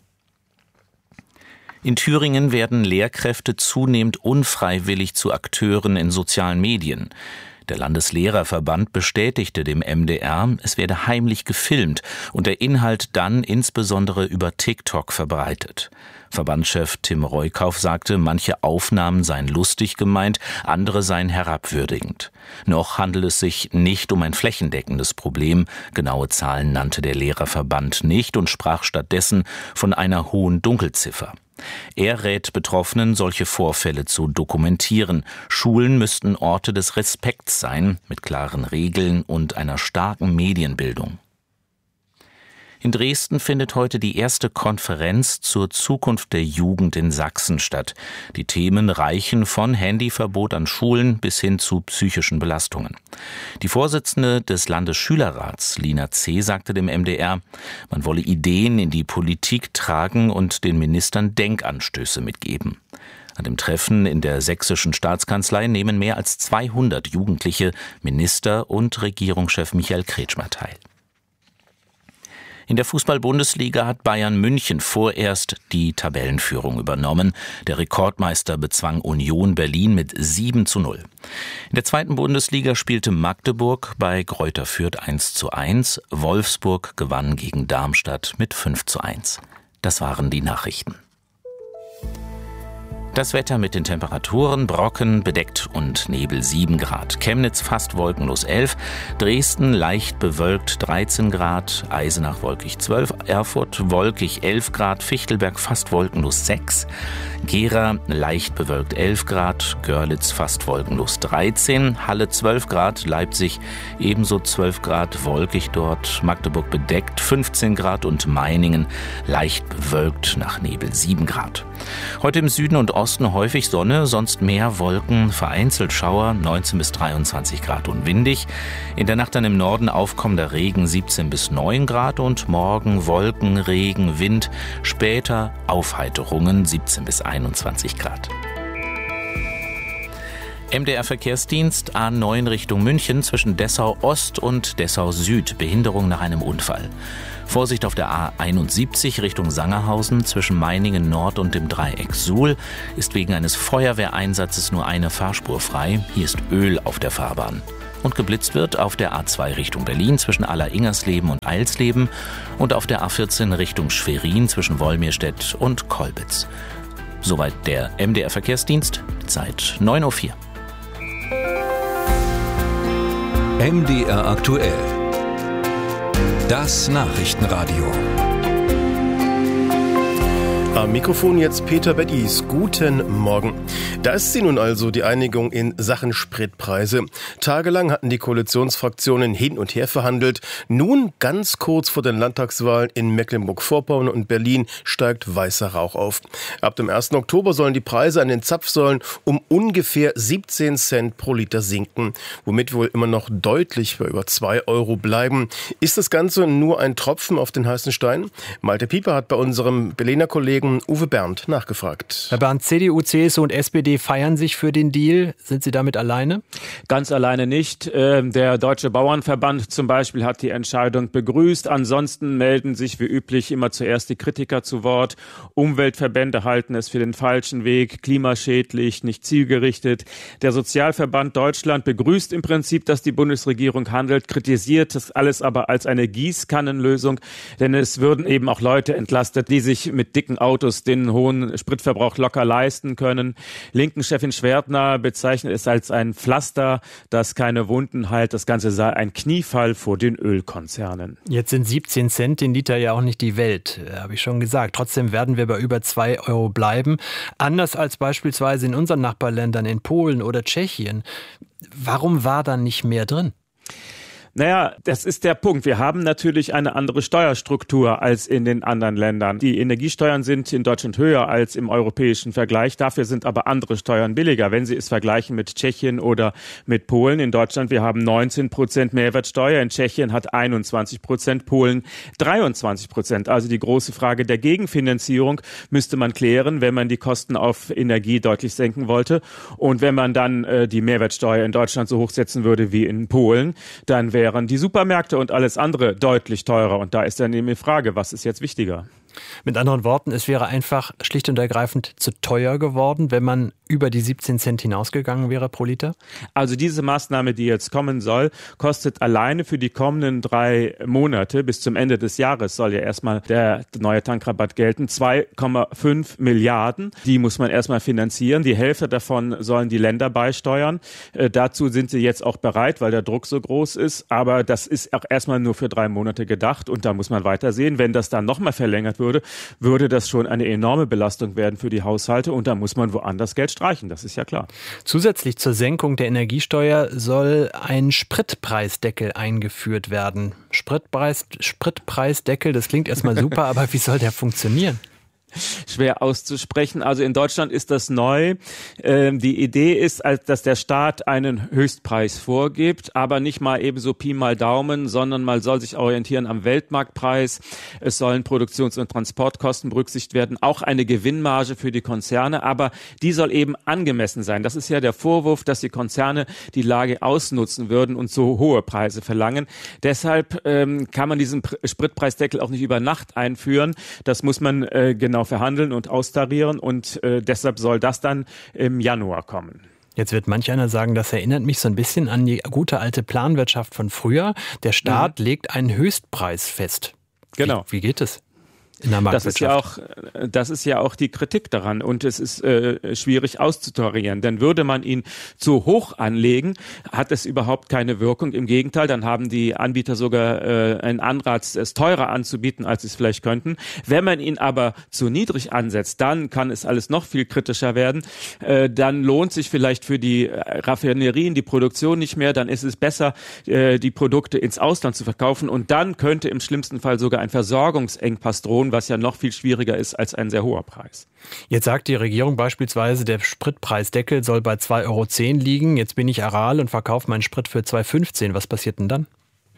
In Thüringen werden Lehrkräfte zunehmend unfreiwillig zu Akteuren in sozialen Medien. Der Landeslehrerverband bestätigte dem MDR, es werde heimlich gefilmt und der Inhalt dann insbesondere über TikTok verbreitet. Verbandschef Tim Reukauf sagte, manche Aufnahmen seien lustig gemeint, andere seien herabwürdigend. Noch handelt es sich nicht um ein flächendeckendes Problem. Genaue Zahlen nannte der Lehrerverband nicht und sprach stattdessen von einer hohen Dunkelziffer. Er rät Betroffenen, solche Vorfälle zu dokumentieren. Schulen müssten Orte des Respekts sein, mit klaren Regeln und einer starken Medienbildung. In Dresden findet heute die erste Konferenz zur Zukunft der Jugend in Sachsen statt. Die Themen reichen von Handyverbot an Schulen bis hin zu psychischen Belastungen. Die Vorsitzende des Landesschülerrats, Lina C., sagte dem MDR, man wolle Ideen in die Politik tragen und den Ministern Denkanstöße mitgeben. An dem Treffen in der sächsischen Staatskanzlei nehmen mehr als 200 Jugendliche, Minister und Regierungschef Michael Kretschmer teil. In der Fußball-Bundesliga hat Bayern München vorerst die Tabellenführung übernommen. Der Rekordmeister bezwang Union Berlin mit 7:0. In der zweiten Bundesliga spielte Magdeburg bei Greuther Fürth 1:1. Wolfsburg gewann gegen Darmstadt mit 5:1. Das waren die Nachrichten. Das Wetter mit den Temperaturen: Brocken, bedeckt und Nebel 7 Grad. Chemnitz fast wolkenlos 11, Dresden leicht bewölkt 13 Grad, Eisenach wolkig 12, Erfurt wolkig 11 Grad, Fichtelberg fast wolkenlos 6, Gera leicht bewölkt 11 Grad, Görlitz fast wolkenlos 13, Halle 12 Grad, Leipzig ebenso 12 Grad, wolkig dort, Magdeburg bedeckt 15 Grad und Meiningen leicht bewölkt nach Nebel 7 Grad. Heute im Süden und Osten häufig Sonne, sonst mehr Wolken, vereinzelt Schauer, 19 bis 23 Grad und windig. In der Nacht dann im Norden aufkommender Regen, 17 bis 9 Grad und morgen Wolken, Regen, Wind, später Aufheiterungen, 17 bis 21 Grad. MDR-Verkehrsdienst A9 Richtung München zwischen Dessau Ost und Dessau Süd. Behinderung nach einem Unfall. Vorsicht auf der A71 Richtung Sangerhausen zwischen Meiningen Nord und dem Dreieck Suhl ist wegen eines Feuerwehreinsatzes nur eine Fahrspur frei. Hier ist Öl auf der Fahrbahn. Und geblitzt wird auf der A2 Richtung Berlin zwischen Aller-Ingersleben und Eilsleben und auf der A14 Richtung Schwerin zwischen Wolmirstedt und Kolbitz. Soweit der MDR-Verkehrsdienst. Zeit 9:04 Uhr.
MDR aktuell. Das Nachrichtenradio.
Am Mikrofon jetzt Peter Bettis. Guten Morgen. Da ist sie nun also, die Einigung in Sachen Spritpreise. Tagelang hatten die Koalitionsfraktionen hin und her verhandelt. Nun, ganz kurz vor den Landtagswahlen in Mecklenburg-Vorpommern und Berlin, steigt weißer Rauch auf. Ab dem 1. Oktober sollen die Preise an den Zapfsäulen um ungefähr 17 Cent pro Liter sinken, womit wohl immer noch deutlich bei über 2 Euro bleiben. Ist das Ganze nur ein Tropfen auf den heißen Stein? Malte Pieper hat bei unserem Berliner Kollegen Uwe Berndt nachgefragt.
Herr Berndt, CDU, CSU und SPD feiern sich für den Deal. Sind Sie damit alleine?
Ganz alleine nicht. Der Deutsche Bauernverband zum Beispiel hat die Entscheidung begrüßt. Ansonsten melden sich wie üblich immer zuerst die Kritiker zu Wort. Umweltverbände halten es für den falschen Weg, klimaschädlich, nicht zielgerichtet. Der Sozialverband Deutschland begrüßt im Prinzip, dass die Bundesregierung handelt, kritisiert das alles aber als eine Gießkannenlösung, denn es würden eben auch Leute entlastet, die sich mit dicken Autos den hohen Spritverbrauch locker leisten können. Linken-Chefin Schwertner bezeichnet es als ein Pflaster, das keine Wunden heilt. Das Ganze sei ein Kniefall vor den Ölkonzernen.
Jetzt sind 17 Cent den Liter ja auch nicht die Welt, habe ich schon gesagt. Trotzdem werden wir bei über 2 Euro bleiben. Anders als beispielsweise in unseren Nachbarländern, in Polen oder Tschechien. Warum war da nicht mehr drin?
Naja, das ist der Punkt. Wir haben natürlich eine andere Steuerstruktur als in den anderen Ländern. Die Energiesteuern sind in Deutschland höher als im europäischen Vergleich. Dafür sind aber andere Steuern billiger. Wenn Sie es vergleichen mit Tschechien oder mit Polen. In Deutschland, wir haben 19% Mehrwertsteuer. In Tschechien hat 21%, Polen 23%. Also die große Frage der Gegenfinanzierung müsste man klären, wenn man die Kosten auf Energie deutlich senken wollte. Und wenn man dann die Mehrwertsteuer in Deutschland so hochsetzen würde wie in Polen, dann wären die Supermärkte und alles andere deutlich teurer. Und da ist dann eben die Frage, was ist jetzt wichtiger?
Mit anderen Worten, es wäre einfach schlicht und ergreifend zu teuer geworden, wenn man über die 17 Cent hinausgegangen wäre pro Liter?
Also diese Maßnahme, die jetzt kommen soll, kostet alleine für die kommenden 3 Monate, bis zum Ende des Jahres soll ja erstmal der neue Tankrabatt gelten, 2,5 Milliarden. Die muss man erstmal finanzieren. Die Hälfte davon sollen die Länder beisteuern. Dazu sind sie jetzt auch bereit, weil der Druck so groß ist. Aber das ist auch erstmal nur für 3 Monate gedacht. Und da muss man weiter sehen. Wenn das dann nochmal verlängert würde das schon eine enorme Belastung werden für die Haushalte. Und da muss man woanders Geld streichen. Das ist ja klar.
Zusätzlich zur Senkung der Energiesteuer soll ein Spritpreisdeckel eingeführt werden. Spritpreisdeckel, das klingt erstmal super, aber wie soll der funktionieren?
Schwer auszusprechen. Also in Deutschland ist das neu. Die Idee ist, dass der Staat einen Höchstpreis vorgibt, aber nicht mal ebenso Pi mal Daumen, sondern man soll sich orientieren am Weltmarktpreis. Es sollen Produktions- und Transportkosten berücksichtigt werden, auch eine Gewinnmarge für die Konzerne, aber die soll eben angemessen sein. Das ist ja der Vorwurf, dass die Konzerne die Lage ausnutzen würden und so hohe Preise verlangen. Deshalb kann man diesen Spritpreisdeckel auch nicht über Nacht einführen. Das muss man genau verhandeln und austarieren und deshalb soll das dann im Januar kommen.
Jetzt wird manch einer sagen, das erinnert mich so ein bisschen an die gute alte Planwirtschaft von früher. Der Staat legt einen Höchstpreis fest.
Genau.
Wie geht es? in der
Marktwirtschaft. Das ist ja auch die Kritik daran und es ist schwierig auszutarieren, denn würde man ihn zu hoch anlegen, hat es überhaupt keine Wirkung. Im Gegenteil, dann haben die Anbieter sogar einen Anreiz, es teurer anzubieten, als sie es vielleicht könnten. Wenn man ihn aber zu niedrig ansetzt, dann kann es alles noch viel kritischer werden. Dann lohnt sich vielleicht für die Raffinerien die Produktion nicht mehr, dann ist es besser, die Produkte ins Ausland zu verkaufen und dann könnte im schlimmsten Fall sogar ein Versorgungsengpass drohen, was ja noch viel schwieriger ist als ein sehr hoher Preis.
Jetzt sagt die Regierung beispielsweise, der Spritpreisdeckel soll bei 2,10 € liegen. Jetzt bin ich Aral und verkaufe meinen Sprit für 2,15 €. Was passiert denn dann?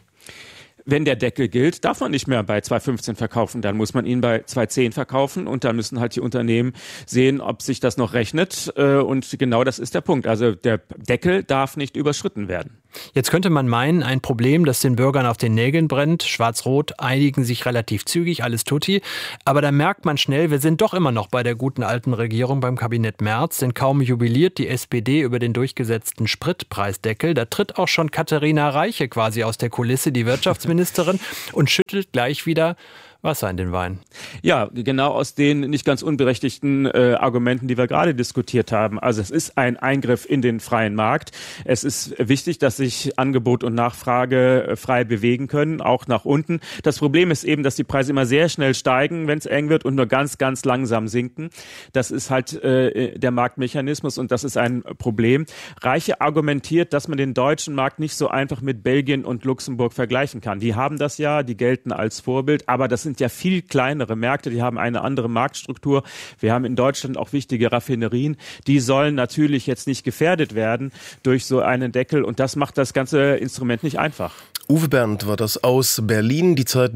Wenn der Deckel gilt, darf man nicht mehr bei 2,15 verkaufen. Dann muss man ihn bei 2,10 verkaufen und dann müssen halt die Unternehmen sehen, ob sich das noch rechnet. Und genau das ist der Punkt. Also der Deckel darf nicht überschritten werden.
Jetzt könnte man meinen, ein Problem, das den Bürgern auf den Nägeln brennt. Schwarz-Rot einigen sich relativ zügig, alles tutti. Aber da merkt man schnell, wir sind doch immer noch bei der guten alten Regierung beim Kabinett Merz. Denn kaum jubiliert die SPD über den durchgesetzten Spritpreisdeckel, da tritt auch schon Katharina Reiche quasi aus der Kulisse, die Wirtschaftsministerin, und schüttelt gleich wieder Wasser in den Wein.
Ja, genau aus den nicht ganz unberechtigten Argumenten, die wir gerade diskutiert haben. Also es ist ein Eingriff in den freien Markt. Es ist wichtig, dass sich Angebot und Nachfrage frei bewegen können, auch nach unten. Das Problem ist eben, dass die Preise immer sehr schnell steigen, wenn es eng wird und nur ganz, ganz langsam sinken. Das ist halt der Marktmechanismus und das ist ein Problem. Reiche argumentiert, dass man den deutschen Markt nicht so einfach mit Belgien und Luxemburg vergleichen kann. Die haben das ja, die gelten als Vorbild, aber das sind ja viel kleinere Märkte, die haben eine andere Marktstruktur. Wir haben in Deutschland auch wichtige Raffinerien. Die sollen natürlich jetzt nicht gefährdet werden durch so einen Deckel und das macht das ganze Instrument nicht einfach.
Uwe Bernd war das aus Berlin, die Zeit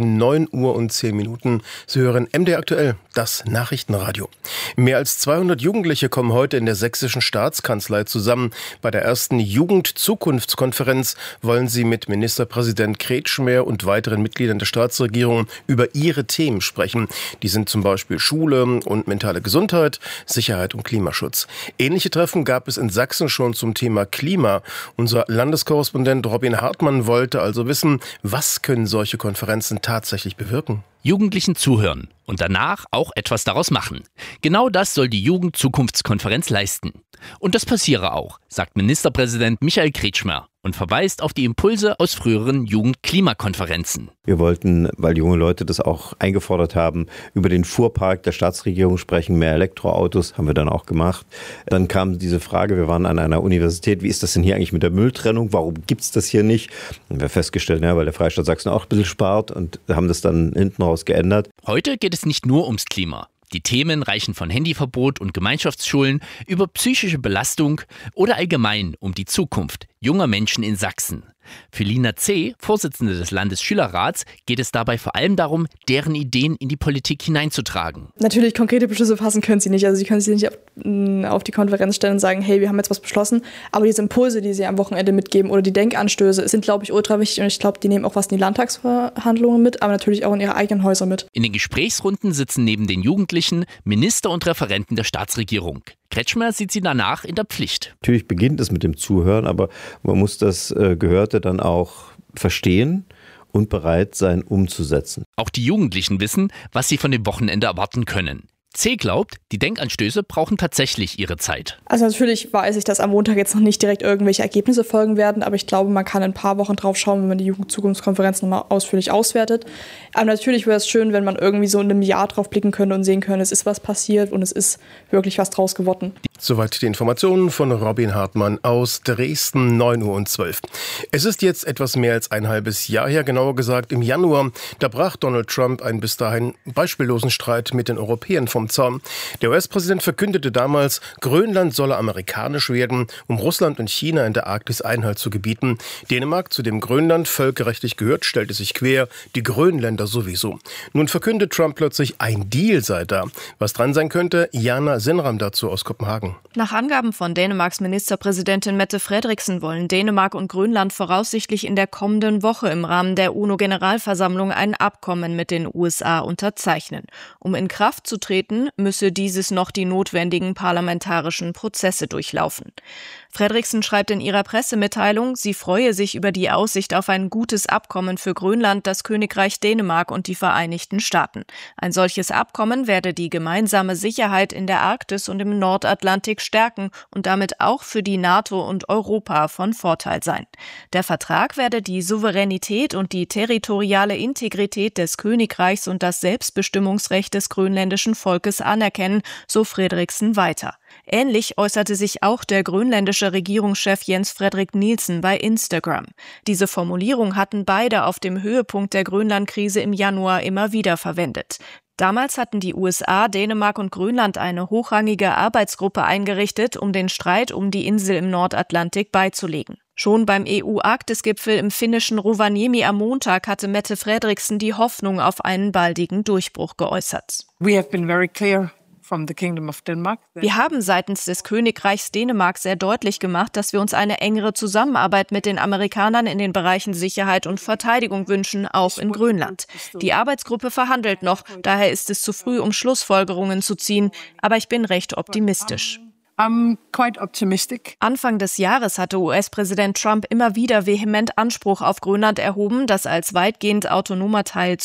9:10 . Sie hören MDR aktuell, das Nachrichtenradio. Mehr als 200 Jugendliche kommen heute in der sächsischen Staatskanzlei zusammen. Bei der ersten Jugend-Zukunftskonferenz wollen sie mit Ministerpräsident Kretschmer und weiteren Mitgliedern der Staatsregierung über ihre Themen sprechen. Die sind zum Beispiel Schule und mentale Gesundheit, Sicherheit und Klimaschutz. Ähnliche Treffen gab es in Sachsen schon zum Thema Klima. Unser Landeskorrespondent Robin Hartmann wollte also wissen, was können solche Konferenzen tatsächlich bewirken?
Jugendlichen zuhören und danach auch etwas daraus machen. Genau das soll die Jugend-Zukunftskonferenz leisten. Und das passiere auch, sagt Ministerpräsident Michael Kretschmer und verweist auf die Impulse aus früheren Jugend-Klimakonferenzen.
Wir wollten, weil junge Leute das auch eingefordert haben, über den Fuhrpark der Staatsregierung sprechen, mehr Elektroautos, haben wir dann auch gemacht. Dann kam diese Frage, wir waren an einer Universität, wie ist das denn hier eigentlich mit der Mülltrennung, warum gibt es das hier nicht? Und wir haben festgestellt, weil der Freistaat Sachsen auch ein bisschen spart und haben das dann hinten raus geändert.
Heute geht es nicht nur ums Klima. Die Themen reichen von Handyverbot und Gemeinschaftsschulen über psychische Belastung oder allgemein um die Zukunft junger Menschen in Sachsen. Für Lina C., Vorsitzende des Landesschülerrats, geht es dabei vor allem darum, deren Ideen in die Politik hineinzutragen.
Natürlich, konkrete Beschlüsse fassen können sie nicht. Also sie können sich nicht auf die Konferenz stellen und sagen, hey, wir haben jetzt was beschlossen. Aber diese Impulse, die sie am Wochenende mitgeben oder die Denkanstöße sind, glaube ich, ultra wichtig. Und ich glaube, die nehmen auch was in die Landtagsverhandlungen mit, aber natürlich auch in ihre eigenen Häuser mit.
In den Gesprächsrunden sitzen neben den Jugendlichen Minister und Referenten der Staatsregierung. Kretschmer sieht sie danach in der Pflicht.
Natürlich beginnt es mit dem Zuhören, aber man muss das Gehörte dann auch verstehen und bereit sein, umzusetzen.
Auch die Jugendlichen wissen, was sie von dem Wochenende erwarten können. C. glaubt, die Denkanstöße brauchen tatsächlich ihre Zeit.
Also natürlich weiß ich, dass am Montag jetzt noch nicht direkt irgendwelche Ergebnisse folgen werden, aber ich glaube, man kann in ein paar Wochen drauf schauen, wenn man die Jugendzukunftskonferenz nochmal ausführlich auswertet. Aber natürlich wäre es schön, wenn man irgendwie so in einem Jahr drauf blicken könnte und sehen könnte, es ist was passiert und es ist wirklich was draus geworden.
Soweit die Informationen von Robin Hartmann aus Dresden, 9:12 . Es ist jetzt etwas mehr als ein halbes Jahr her, genauer gesagt im Januar. Da brach Donald Trump einen bis dahin beispiellosen Streit mit den Europäern vom Zaun. Der US-Präsident verkündete damals, Grönland solle amerikanisch werden, um Russland und China in der Arktis Einhalt zu gebieten. Dänemark, zu dem Grönland völkerrechtlich gehört, stellte sich quer, die Grönländer sowieso. Nun verkündet Trump plötzlich, ein Deal sei da. Was dran sein könnte, Jana Senram dazu aus Kopenhagen.
Nach Angaben von Dänemarks Ministerpräsidentin Mette Frederiksen wollen Dänemark und Grönland voraussichtlich in der kommenden Woche im Rahmen der UNO-Generalversammlung ein Abkommen mit den USA unterzeichnen. Um in Kraft zu treten, beitreten, müsse dieses noch die notwendigen parlamentarischen Prozesse durchlaufen. Fredriksen schreibt in ihrer Pressemitteilung, sie freue sich über die Aussicht auf ein gutes Abkommen für Grönland, das Königreich Dänemark und die Vereinigten Staaten. Ein solches Abkommen werde die gemeinsame Sicherheit in der Arktis und im Nordatlantik stärken und damit auch für die NATO und Europa von Vorteil sein. Der Vertrag werde die Souveränität und die territoriale Integrität des Königreichs und das Selbstbestimmungsrecht des grönländischen Volkes anerkennen, so Fredriksen weiter. Ähnlich äußerte sich auch der grönländische Regierungschef Jens Frederik Nielsen bei Instagram. Diese Formulierung hatten beide auf dem Höhepunkt der Grönlandkrise im Januar immer wieder verwendet. Damals hatten die USA, Dänemark und Grönland eine hochrangige Arbeitsgruppe eingerichtet, um den Streit um die Insel im Nordatlantik beizulegen. Schon beim EU-Arktis-Gipfel im finnischen Rovaniemi am Montag hatte Mette Frederiksen die Hoffnung auf einen baldigen Durchbruch geäußert. Wir haben seitens des Königreichs Dänemark sehr deutlich gemacht, dass wir uns eine engere Zusammenarbeit mit den Amerikanern in den Bereichen Sicherheit und Verteidigung wünschen, auch in Grönland. Die Arbeitsgruppe verhandelt noch, daher ist es zu früh, um Schlussfolgerungen zu ziehen, aber ich bin recht optimistisch. Anfang des Jahres hatte US-Präsident Trump immer wieder vehement Anspruch auf Grönland erhoben, das als weitgehend autonomer Teil